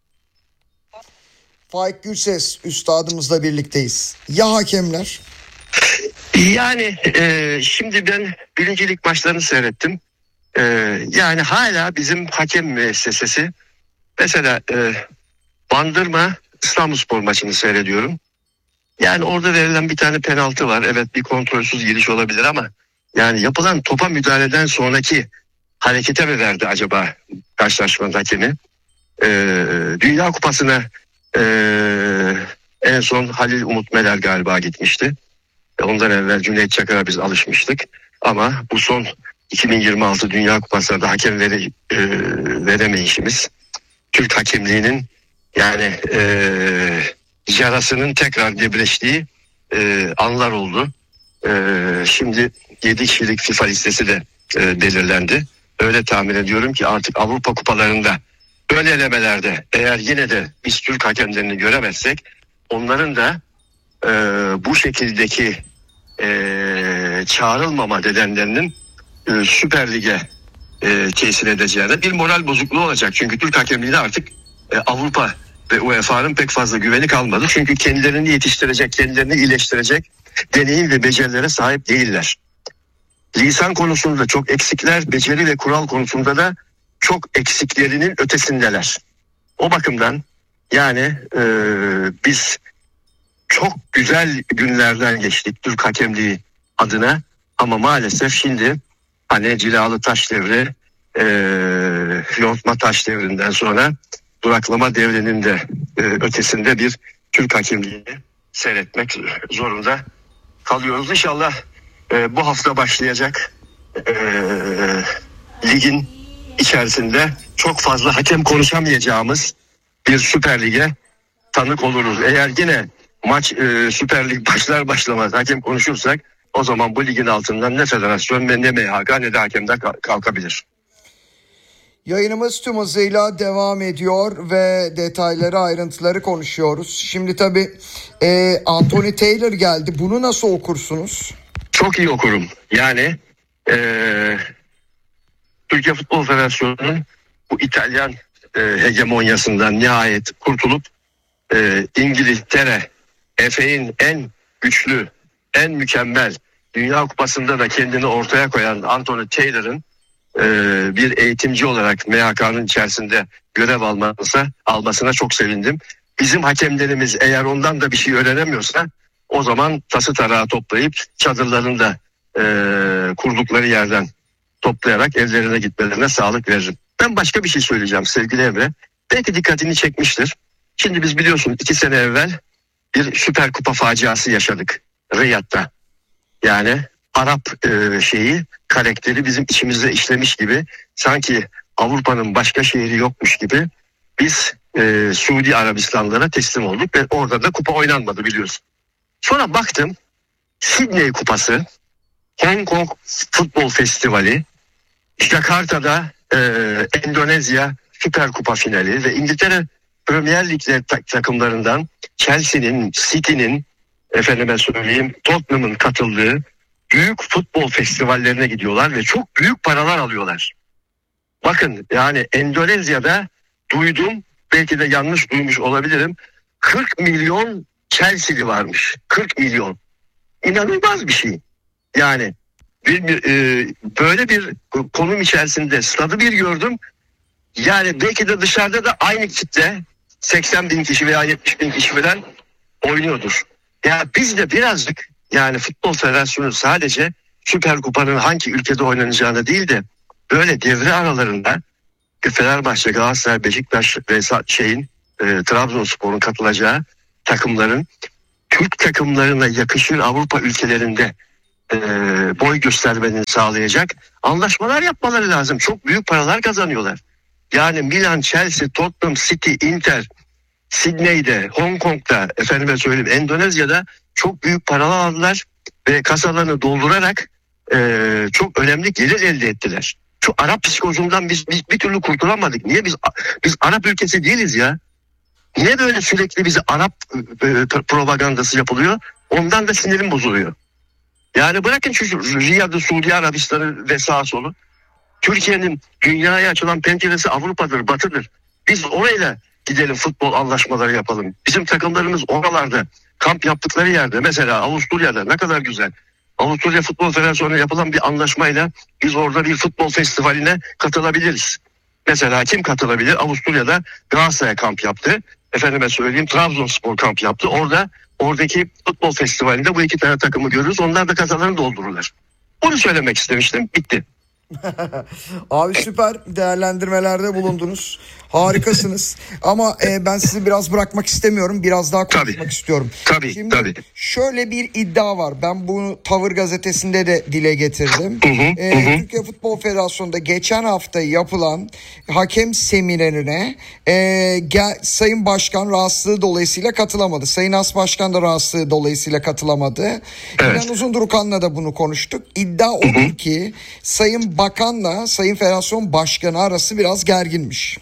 Faik Gülses üstadımızla birlikteyiz. Ya hakemler? Yani e, şimdi ben birincilik maçlarını seyrettim. E, yani hala bizim hakem müessesesi, mesela e, Bandırma İstanbulspor maçını seyrediyorum. Yani orada verilen bir tane penaltı var. Evet, bir kontrolsüz giriş olabilir ama yani yapılan topa müdahaleden sonraki harekete mi verdi acaba karşılaşmanın hakemi? E, Dünya Kupası'na e, en son Halil Umut Meler galiba gitmişti. Ondan evvel Cüneyt Çakır'a biz alışmıştık. Ama bu son iki bin yirmi altı Dünya Kupası'nda hakem vere, e, veremeyişimiz, Türk hakemliğinin yani e, yarasının tekrar debleştiği e, anlar oldu. E, şimdi yedi kişilik FIFA listesi de e, belirlendi. Öyle tahmin ediyorum ki artık Avrupa kupalarında, böyle elemelerde eğer yine de biz Türk hakemlerini göremezsek, onların da e, bu şekildeki e, çağrılmama nedenlerinin e, Süper Lig'e e, tesir edeceğine bir moral bozukluğu olacak. Çünkü Türk hakemliğine artık e, Avrupa ve U E F A'nın pek fazla güveni kalmadı. Çünkü kendilerini yetiştirecek, kendilerini iyileştirecek deneyim ve becerilere sahip değiller. Lisan konusunda çok eksikler, beceri ve kural konusunda da çok eksiklerinin ötesindeler. O bakımdan yani e, biz çok güzel günlerden geçtik Türk hakemliği adına, ama maalesef şimdi hani Cilalı Taş devri, e, yontma taş devrinden sonra duraklama devrinin de e, ötesinde bir Türk hakemliğini seyretmek zorunda kalıyoruz. İnşallah e, bu hafta başlayacak e, ligin içerisinde çok fazla hakem konuşamayacağımız bir Süper Lig'e tanık oluruz. Eğer yine maç e, Süper Lig başlar başlamaz hakem konuşursak, o zaman bu ligin altından ne federasyon ve ne M H K ne de hakemden kalkabilir. Yayınımız tüm hızıyla devam ediyor ve detayları, ayrıntıları konuşuyoruz. Şimdi tabii e, Anthony Taylor geldi. Bunu nasıl okursunuz? Çok iyi okurum. Yani e, Türkiye Futbol Federasyonu'nun bu İtalyan e, hegemonyasından nihayet kurtulup e, İngiltere, Efe'nin en güçlü, en mükemmel, Dünya Kupası'nda da kendini ortaya koyan Anthony Taylor'ın e, bir eğitimci olarak M H K'nın içerisinde görev almasına, almasına çok sevindim. Bizim hakemlerimiz eğer ondan da bir şey öğrenemiyorsa, o zaman tası tarağı toplayıp çadırlarını da e, kurdukları yerden toplayarak evlerine gitmelerine sağlık veririm. Ben başka bir şey söyleyeceğim sevgili Emre. Belki dikkatini çekmiştir. Şimdi biz biliyorsun iki sene evvel bir Süper Kupa faciası yaşadık Riyad'da. Yani Arap e, şeyi karakteri bizim içimizde işlemiş gibi, sanki Avrupa'nın başka şehri yokmuş gibi biz e, Suudi Arabistanlara teslim olduk ve orada da kupa oynanmadı biliyorsun. Sonra baktım Sydney Kupası, Hong Kong Futbol Festivali, Jakarta'da e, Endonezya Süper Kupa finali ve İngiltere Premier Lig'de takımlarından Chelsea'nin, City'nin, efendime söyleyeyim Tottenham'ın katıldığı büyük futbol festivallerine gidiyorlar ve çok büyük paralar alıyorlar. Bakın yani Endonezya'da duydum, belki de yanlış duymuş olabilirim, kırk milyon Chelsea'li varmış. kırk milyon. İnanılmaz bir şey. Yani bir, bir, e, böyle bir konum içerisinde stadı bir gördüm. Yani belki de dışarıda da aynı kitle seksen bin kişi veya yetmiş bin kişi falan oynuyordur. Ya biz de birazcık yani Futbol Federasyonu sadece Süper Kupa'nın hangi ülkede oynanacağını değil de böyle devre aralarında Fenerbahçe, Galatasaray, Beşiktaş ve şeyin e, Trabzonspor'un katılacağı takımların Türk takımlarına yakışır Avrupa ülkelerinde e, boy göstermeni sağlayacak anlaşmalar yapmaları lazım. Çok büyük paralar kazanıyorlar. Yani Milan, Chelsea, Tottenham, City, Inter, Sydney'de, Hong Kong'da, efendime söyleyeyim Endonezya'da çok büyük paralar aldılar ve kasalarını doldurarak e, çok önemli gelir elde ettiler. Şu Arap psikolojisinden biz, biz bir türlü kurtulamadık. Niye biz biz Arap ülkesi değiliz ya? Niye böyle sürekli bize Arap e, propagandası yapılıyor? Ondan da sinirim bozuluyor. Yani bırakın şu Riyad'ı, Suudi Arabistan'ı ve sağ solu. Türkiye'nin dünyaya açılan penceresi Avrupa'dır, Batı'dır. Biz orayla gidelim, futbol anlaşmaları yapalım. Bizim takımlarımız oralarda kamp yaptıkları yerde, mesela Avusturya'da ne kadar güzel. Avusturya Futbol Federasyonu'na yapılan bir anlaşmayla biz orada bir futbol festivaline katılabiliriz. Mesela kim katılabilir? Avusturya'da Galatasaray kamp yaptı. Efendime söyleyeyim Trabzonspor kamp yaptı. Orada oradaki futbol festivalinde bu iki tane takımı görürüz. Onlar da kasalarını doldururlar. Bunu söylemek istemiştim. Bitti. Abi süper değerlendirmelerde bulundunuz. Harikasınız. Ama e, ben sizi biraz bırakmak istemiyorum. Biraz daha konuşmak Tabii. istiyorum. Tabii, Şimdi tabii. şöyle bir iddia var. Ben bunu Tavır gazetesinde de dile getirdim. Hı hı, E, hı. Türkiye Futbol Federasyonu'nda geçen hafta yapılan hakem seminerine e, gel, Sayın Başkan rahatsızlığı dolayısıyla katılamadı. Sayın As Başkan da rahatsızlığı dolayısıyla katılamadı. Evet. İlhan Uzundurukan'la da bunu konuştuk. İddia odur ki Sayın Bakan'la Sayın Federasyon Başkanı arası biraz gerginmiş.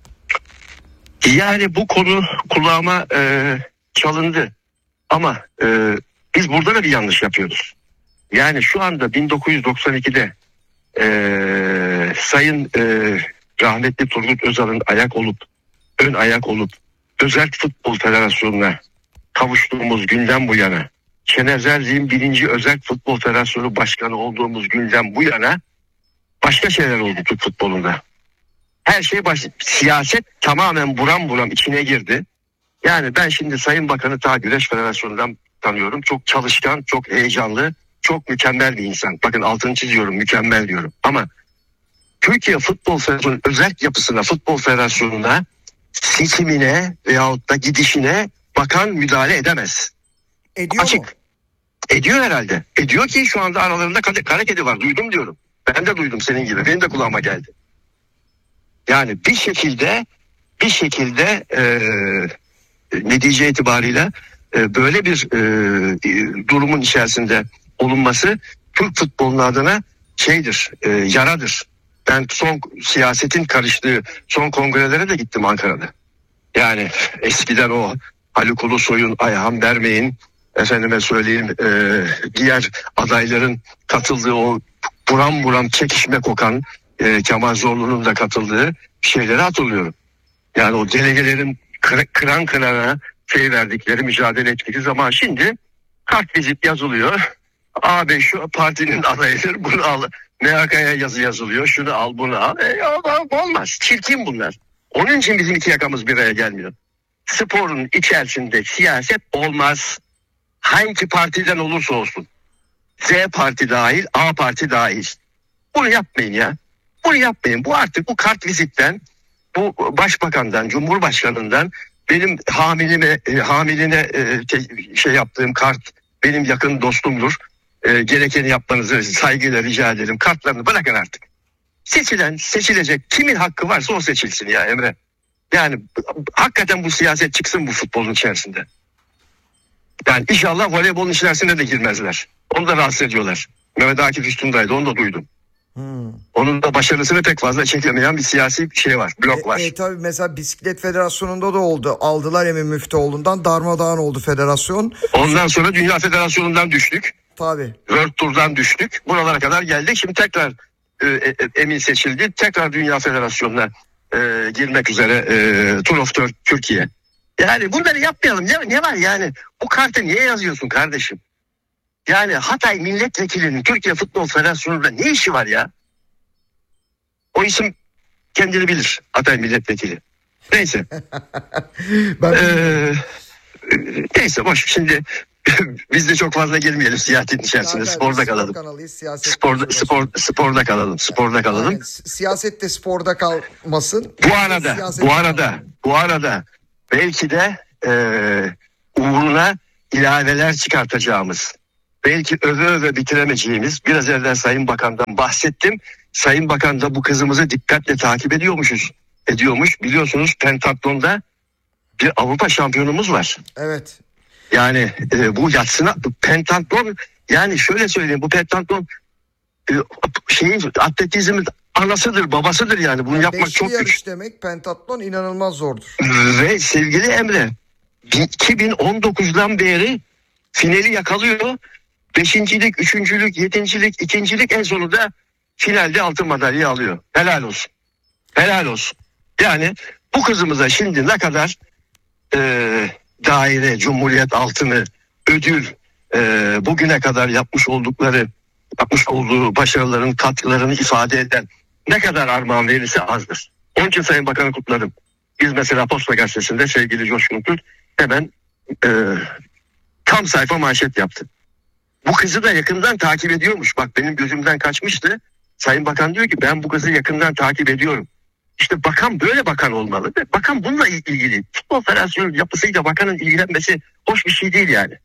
Yani bu konu kulağıma e, çalındı. Ama e, biz burada da bir yanlış yapıyoruz. Yani şu anda bin dokuz yüz doksan ikide e, Sayın e, rahmetli Turgut Özal'ın ayak olup, ön ayak olup Özel Futbol Federasyonu'na kavuştuğumuz günden bu yana, Şener Zerzi'nin birinci Özel Futbol Federasyonu Başkanı olduğumuz günden bu yana başka şeyler oldu Türk futbolunda. Her şey baş, siyaset tamamen buram buram içine girdi. Yani ben şimdi Sayın Bakan'ı ta Güreş Federasyonu'ndan tanıyorum. Çok çalışkan, çok heyecanlı, çok mükemmel bir insan. Bakın altını çiziyorum, mükemmel diyorum. Ama Türkiye Futbol Federasyonu özel yapısına, Futbol Federasyonu'na, seçimine veyahut da gidişine bakan müdahale edemez. Ediyor Açık. mu? Ediyor herhalde. Ediyor ki şu anda aralarında kara kedi var. Duydum diyorum. Ben de duydum senin gibi. Benim de kulağıma geldi. Yani bir şekilde bir şekilde e, netice itibariyle e, böyle bir e, durumun içerisinde olunması Türk futbolunun adına şeydir, e, yaradır. Ben son siyasetin karıştığı son kongrelere de gittim Ankara'da. Yani eskiden o Haluk Ulusoy'un, Ayhan Bermey'in, efendime söyleyeyim e, diğer adayların katıldığı o buram buram çekişme kokan e, Kemal Zorlu'nun da katıldığı şeyleri hatırlıyorum. Yani o delegelerin kır, kıran kırana şey verdikleri, mücadele ettikleri zaman şimdi kart vizit yazılıyor. Abi şu partinin adayıdır, bunu al. M H K'ya yazı yazılıyor, şunu al bunu al. E, olmaz, çirkin bunlar. Onun için bizim iki yakamız bir araya gelmiyor. Sporun içerisinde siyaset olmaz. Hangi partiden olursa olsun. Z parti dahil, A parti dahil. Bunu yapmayın ya. Bunu yapmayın. Bu artık bu kart vizitten, bu başbakandan, cumhurbaşkanından benim hamilime, e, hamiline e, te, şey yaptığım kart benim yakın dostumdur. E, gerekeni yapmanızı saygıyla rica ederim. Kartlarını bırakın artık. Seçilen, seçilecek kimin hakkı varsa o seçilsin ya Emre. Yani hakikaten bu siyaset çıksın bu futbolun içerisinde. Yani inşallah voleybolun içerisine de girmezler. Onu da rahatsız ediyorlar. Mehmet Akif Üstündaydı, onu da duydum. Hmm. Onun da başarısını pek fazla çekemeyen bir siyasi şey var, blok var. E, e, tabii mesela Bisiklet Federasyonu'nda da oldu. Aldılar Emin Müftüoğlu'ndan, darmadağın oldu federasyon. Ondan sonra Dünya Federasyonu'ndan düştük. Tabii. World Tour'dan düştük. Buralara kadar geldik. Şimdi tekrar e, e, Emin seçildi. Tekrar Dünya Federasyonu'na e, girmek üzere e, Tour of Türkiye. Yani bunları yapmayalım. Ne, ne var yani? Bu kartı niye yazıyorsun kardeşim? Yani Hatay milletvekilinin Türkiye Futbol Federasyonu'nda ne işi var ya? O isim kendini bilir. Hatay milletvekili. Neyse. ben... ee, neyse boş. Şimdi biz de çok fazla girmeyelim siyasetin içerisine. Zaten sporda kalalım. Kanalıyız, sporda, spor, sporda kalalım. Sporda kalalım. Yani, siyaset de sporda kalmasın. Bu arada, bu arada, bu arada belki de e, uğruna ilaveler çıkartacağımız, belki öve öve bitiremeyeceğimiz, biraz evvel Sayın Bakan'dan bahsettim. Sayın Bakan da bu kızımızı dikkatle takip ediyormuşuz. Ediyormuş. Biliyorsunuz pentatlonda bir Avrupa şampiyonumuz var. Evet. Yani e, bu yatsına pentatlon, yani şöyle söyleyeyim, bu pentatlon e, şeyin atletizmin anasıdır, babasıdır yani. Bunu yani yapmak çok güç. Yarış demek, pentatlon inanılmaz zordur. Ve sevgili Emre, iki bin on dokuzdan beri finali yakalıyor. Beşincilik, üçüncülük, yedincilik, ikincilik, en sonunda finalde altın madalyayı alıyor. Helal olsun. Helal olsun. Yani bu kızımıza şimdi ne kadar e, daire, cumhuriyet altını, ödül, e, bugüne kadar yapmış oldukları, yapmış olduğu başarıların katkılarını ifade eden ne kadar armağan verirse azdır. Onun için Sayın Bakan'ı kutladım. Biz mesela Posta Gazetesi'nde sevgili Coşkun Türk hemen e, tam sayfa manşet yaptı. Bu kızı da yakından takip ediyormuş. Bak benim gözümden kaçmıştı. Sayın Bakan diyor ki ben bu kızı yakından takip ediyorum. İşte bakan böyle bakan olmalı. Bakan bununla ilgili. Futbol Federasyonu yapısıyla bakanın ilgilenmesi hoş bir şey değil yani.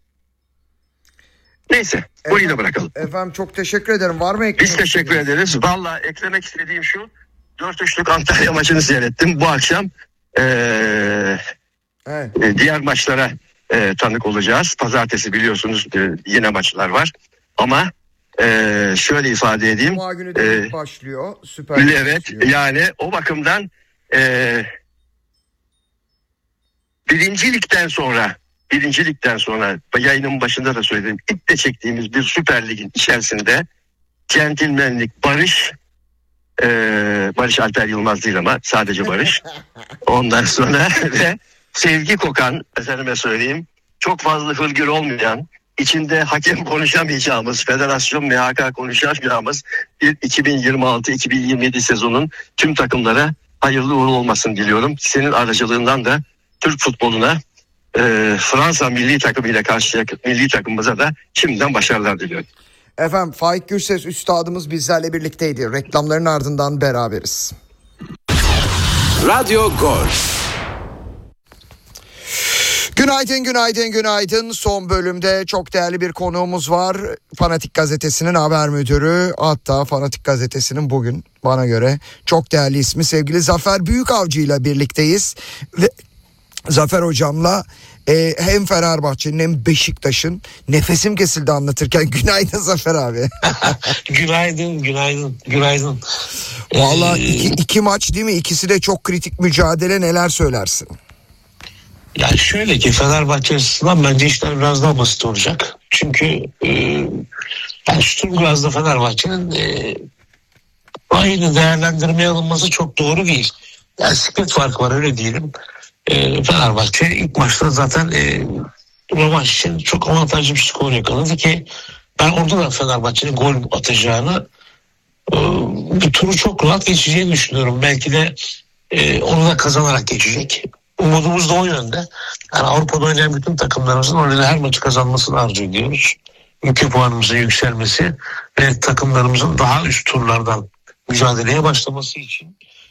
Neyse. Burayı da bırakalım. Efendim çok teşekkür ederim. Var mı eklemek? Biz teşekkür ederiz. Valla eklemek istediğim şu. dört üçlük Antalya maçını seyrettim. Bu akşam ee, evet. e, diğer maçlara e, tanık olacağız. Pazartesi biliyorsunuz e, yine maçlar var. Ama e, şöyle ifade edeyim. Cuma günü de e, başlıyor. Süper. Evet başlıyor. Yani o bakımdan e, birincilikten sonra birincilikten sonra yayının başında da söyledim. İlk de çektiğimiz bir Süper Lig'in içerisinde centilmenlik, barış, e, Barış Alper Yılmaz değil ama sadece barış. Ondan sonra ve sevgi kokan, efendime söyleyeyim, çok fazla hırgür olmayan, içinde hakem konuşamayacağımız, federasyon M H K konuşamayacağımız bir iki bin yirmi altı iki bin yirmi yedi sezonun tüm takımlara hayırlı uğurlu olmasını diliyorum. Senin aracılığından da Türk futboluna, e, Fransa milli takımıyla karşılaşacak milli takımımıza da şimdiden başarılar diliyorum. Efendim Faik Gürses üstadımız bizlerle birlikteydi. Reklamların ardından beraberiz. Radyo Gol. Günaydın, günaydın, günaydın. Son bölümde çok değerli bir konuğumuz var. Fanatik Gazetesi'nin haber müdürü, hatta Fanatik Gazetesi'nin bugün bana göre çok değerli ismi sevgili Zafer Büyükavcı ile birlikteyiz. Ve Zafer hocamla e, hem Fenerbahçe'nin hem Beşiktaş'ın, nefesim kesildi anlatırken. Günaydın Zafer abi. günaydın, günaydın, günaydın. Vallahi ee, iki, iki maç değil mi? İkisi de çok kritik mücadele, neler söylersin? Yani şöyle ki Fenerbahçe açısından bence işler biraz daha basit olacak. Çünkü e, yani Sturmgraz'da Fenerbahçe'nin e, aynı değerlendirmeye alınması çok doğru değil. Yani split fark var, öyle diyelim. E, Fenerbahçe ilk maçta zaten e, rövanş için çok avantajlı bir skor yakaladı ki ben orada da Fenerbahçe'nin gol atacağını, e, bir turu çok rahat geçeceğini düşünüyorum. Belki de e, onu da kazanarak geçecek. Umudumuz da o yönde. Yani Avrupa'da oynayan bütün takımlarımızın orada her maçı kazanmasını arzu ediyoruz. Ülke puanımızın yükselmesi ve takımlarımızın daha üst turlardan mücadeleye başlaması için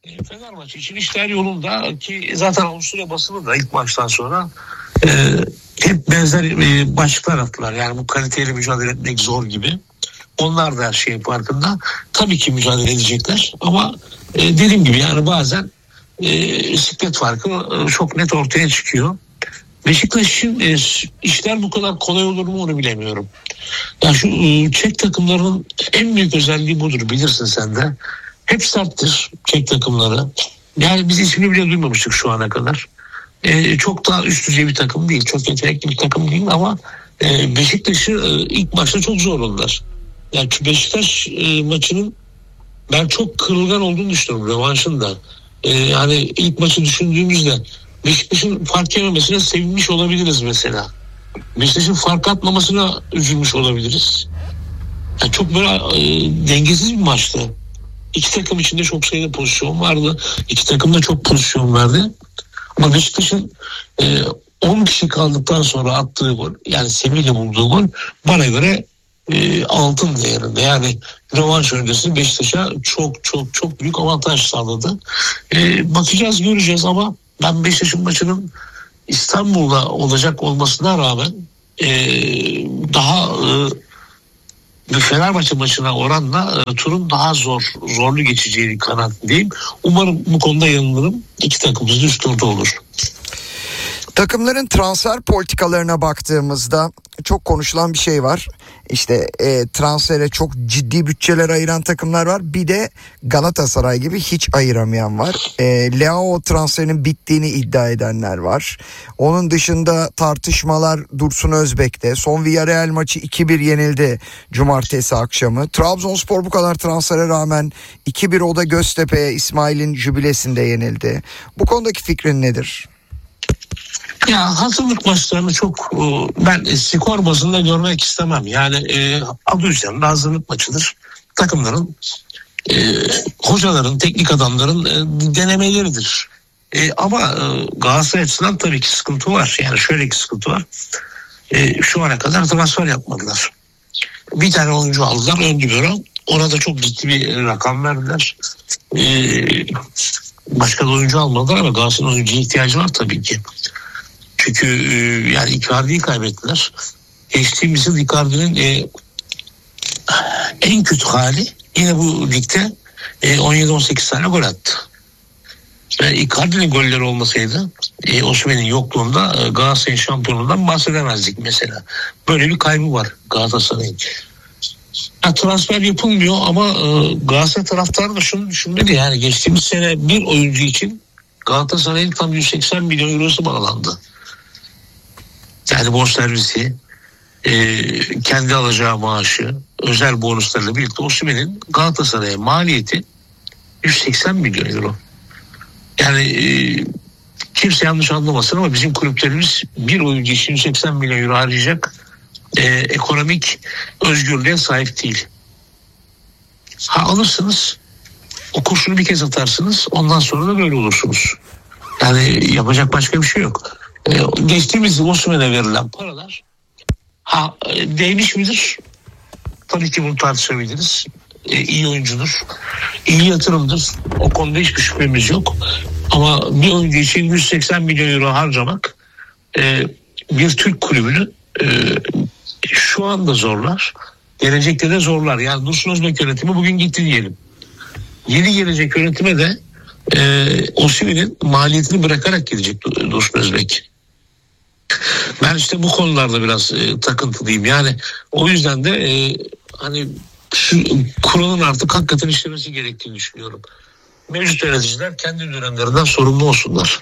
E, Fenerbahçe için işler yolunda ki zaten Avusturya basını da ilk maçtan sonra e, hep benzer e, başlıklar attılar. Yani bu kaliteyle mücadele etmek zor gibi. Onlar da her şeyin farkında. Tabii ki mücadele edecekler ama e, dediğim gibi yani bazen e, siklet farkı e, çok net ortaya çıkıyor. Beşiktaş'ın e, işler bu kadar kolay olur mu onu bilemiyorum. Ya şu e, Çek takımlarının en büyük özelliği budur, bilirsin sen de. Hep serttir Çek takımları. Yani biz ismini bile duymamıştık şu ana kadar. E, çok daha üst düzey bir takım değil, çok yetenekli bir takım değil ama e, Beşiktaş'ı e, ilk başta çok zorladılar. Yani Beşiktaş e, maçının ben çok kırılgan olduğunu düşünüyorum rövanşında. E, yani ilk maçı düşündüğümüzde Beşiktaş'ın fark yememesine sevinmiş olabiliriz mesela. Beşiktaş'ın fark atmamasına üzülmüş olabiliriz. Yani çok böyle e, dengesiz bir maçtı. İki takım içinde çok sayıda pozisyon vardı. İki takım da çok pozisyon verdi. Ama Beşiktaş'ın e, on kişi kaldıktan sonra attığı gol, yani Semih'le bulduğu gol bana göre e, altın değerinde. Yani rövanş öncesi Beşiktaş'a çok çok çok büyük avantaj sağladı. E, bakacağız, göreceğiz ama ben Beşiktaş'ın maçının İstanbul'da olacak olmasına rağmen e, daha e, Fenerbahçe maçına oranla e, turun daha zor, zorlu geçeceğini kanaatindeyim. Umarım bu konuda yanılırım. İki takımımız da üst turda olur. Takımların transfer politikalarına baktığımızda çok konuşulan bir şey var. İşte e, transfere çok ciddi bütçeler ayıran takımlar var. Bir de Galatasaray gibi hiç ayıramayan var. E, Leao transferinin bittiğini iddia edenler var. Onun dışında tartışmalar Dursun Özbek'te. Son Villarreal maçı iki bir yenildi cumartesi akşamı. Trabzonspor bu kadar transfere rağmen iki bir o da Göztepe'ye İsmail'in jübilesinde yenildi. Bu konudaki fikrin nedir? Ya hazırlık maçlarını çok ben skor bazında görmek istemem. Yani e, adı üzerinde hazırlık maçıdır. Takımların, e, hocaların, teknik adamların e, denemeleridir. E, ama e, Galatasaray açısından tabii ki sıkıntı var. Yani şöyle bir sıkıntı var. E, şu ana kadar transfer yapmadılar. Bir tane oyuncu aldılar, ön libero. Ona da çok ciddi bir rakam verdiler. E, başka da oyuncu almadılar ama Galatasaray'ın oyuncuya ihtiyacı var tabii ki. Çünkü yani Icardi'yi kaybettiler. Geçtiğimiz yıl Icardi'nin e, en kötü hali yine bu ligde e, on yedi on sekiz tane gol attı. Ve Icardi'nin golleri olmasaydı e, Osimhen'in yokluğunda e, Galatasaray'ın şampiyonluğundan bahsedemezdik mesela. Böyle bir kaybı var Galatasaray'ın. Ya, transfer yapılmıyor ama e, Galatasaray taraftarı da şunu düşünmeli, yani geçtiğimiz sene bir oyuncu için Galatasaray'ın tam yüz seksen milyon eurosu bağlandı. Yani bonservisi, e, kendi alacağı maaşı, özel bonuslarla birlikte Osimhen'in Galatasaray'a maliyeti yüz seksen milyon euro. Yani e, kimse yanlış anlamasın ama bizim kulüplerimiz bir oyuncu için yüz seksen milyon euro harcayacak e, ekonomik özgürlüğe sahip değil. Ha, alırsınız, o kurşunu bir kez atarsınız, ondan sonra da böyle olursunuz. Yani yapacak başka bir şey yok. Ee, geçtiğimiz yıl Osimhen'e verilen paralar ha e, değmiş midir? Tabii ki bunu tartışabiliriz. Ee, iyi oyuncudur, iyi yatırımdır. O konuda hiçbir şüphemiz yok. Ama bir oyuncu için yüz seksen milyon euro harcamak e, bir Türk kulübünü e, şu anda zorlar. Gelecekte de zorlar. Yani Dursun Özbek yönetimi bugün gitti diyelim. Yeni gelecek yönetime de e, Osimhen'in maliyetini bırakarak gidecek Dursun Özbek. Ben işte bu konularda biraz e, takıntılıyım. Yani o yüzden de e, hani şu kuralın artık hakikaten işlemesi gerektiğini düşünüyorum. Mevcut yöneticiler kendi dönemlerinden sorumlu olsunlar.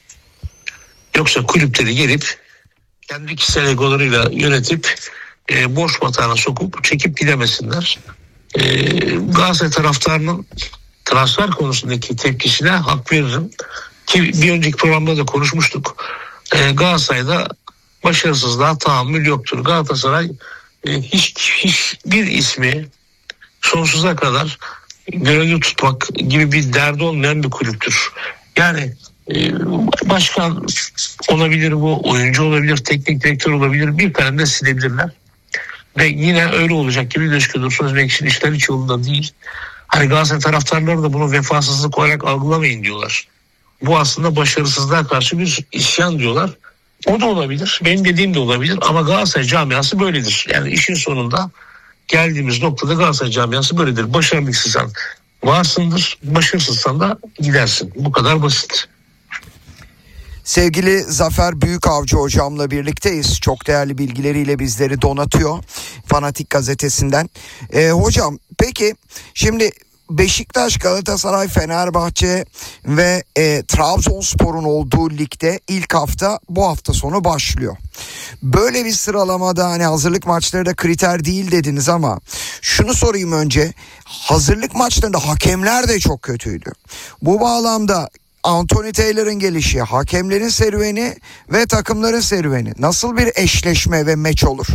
Yoksa kulüpleri gelip kendi kişisel egolarıyla yönetip e, borç batağına sokup çekip gidemesinler. E, Galatasaray taraftarının transfer konusundaki tepkisine hak veririm. Ki bir önceki programda da konuşmuştuk. Ee, Galatasaray'da başarısızlığa tahammül yoktur. Galatasaray e, hiç hiçbir ismi sonsuza kadar görevli tutmak gibi bir derdi olmayan bir kulüptür. Yani e, başkan olabilir, bu oyuncu olabilir, teknik direktör olabilir, bir tane de silebilirler. Ve yine öyle olacak gibi gözüküyor. Dursun Özbek için işler hiç yolunda değil. Hani Galatasaray taraftarları da bunu vefasızlık olarak algılamayın diyorlar. Bu aslında başarısızlığa karşı bir isyan diyorlar. O da olabilir. Benim dediğim de olabilir. Ama Galatasaray camiası böyledir. Yani işin sonunda geldiğimiz noktada Galatasaray camiası böyledir. Başarılıysan varsındır, başarısızsan da gidersin. Bu kadar basit. Sevgili Zafer Büyükavcı hocamla birlikteyiz. Çok değerli bilgileriyle bizleri donatıyor. Fanatik gazetesinden. Ee, hocam peki şimdi Beşiktaş, Galatasaray, Fenerbahçe ve e, Trabzonspor'un olduğu ligde ilk hafta bu hafta sonu başlıyor. Böyle bir sıralamada hani hazırlık maçları da kriter değil dediniz ama şunu sorayım önce. Hazırlık maçlarında hakemler de çok kötüydü. Bu bağlamda Anthony Taylor'ın gelişi, hakemlerin serüveni ve takımların serüveni nasıl bir eşleşme ve meç olur?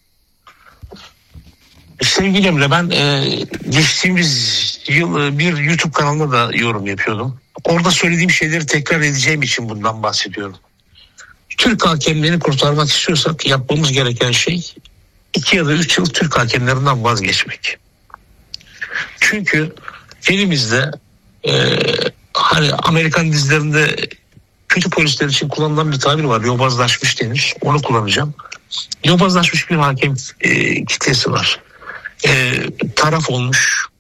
Sevgili Emre, ben e, geçtiğimiz yıl e, bir YouTube kanalında da yorum yapıyordum. Orada söylediğim şeyleri tekrar edeceğim için bundan bahsediyorum. Türk hakemlerini kurtarmak istiyorsak yapmamız gereken şey iki ya da üç yıl Türk hakemlerinden vazgeçmek. Çünkü elimizde e, hani Amerikan dizilerinde kötü polisler için kullanılan bir tabir var. Yobazlaşmış denir. Onu kullanacağım. Yobazlaşmış bir hakem e, kitlesi var. E, taraf olmuş,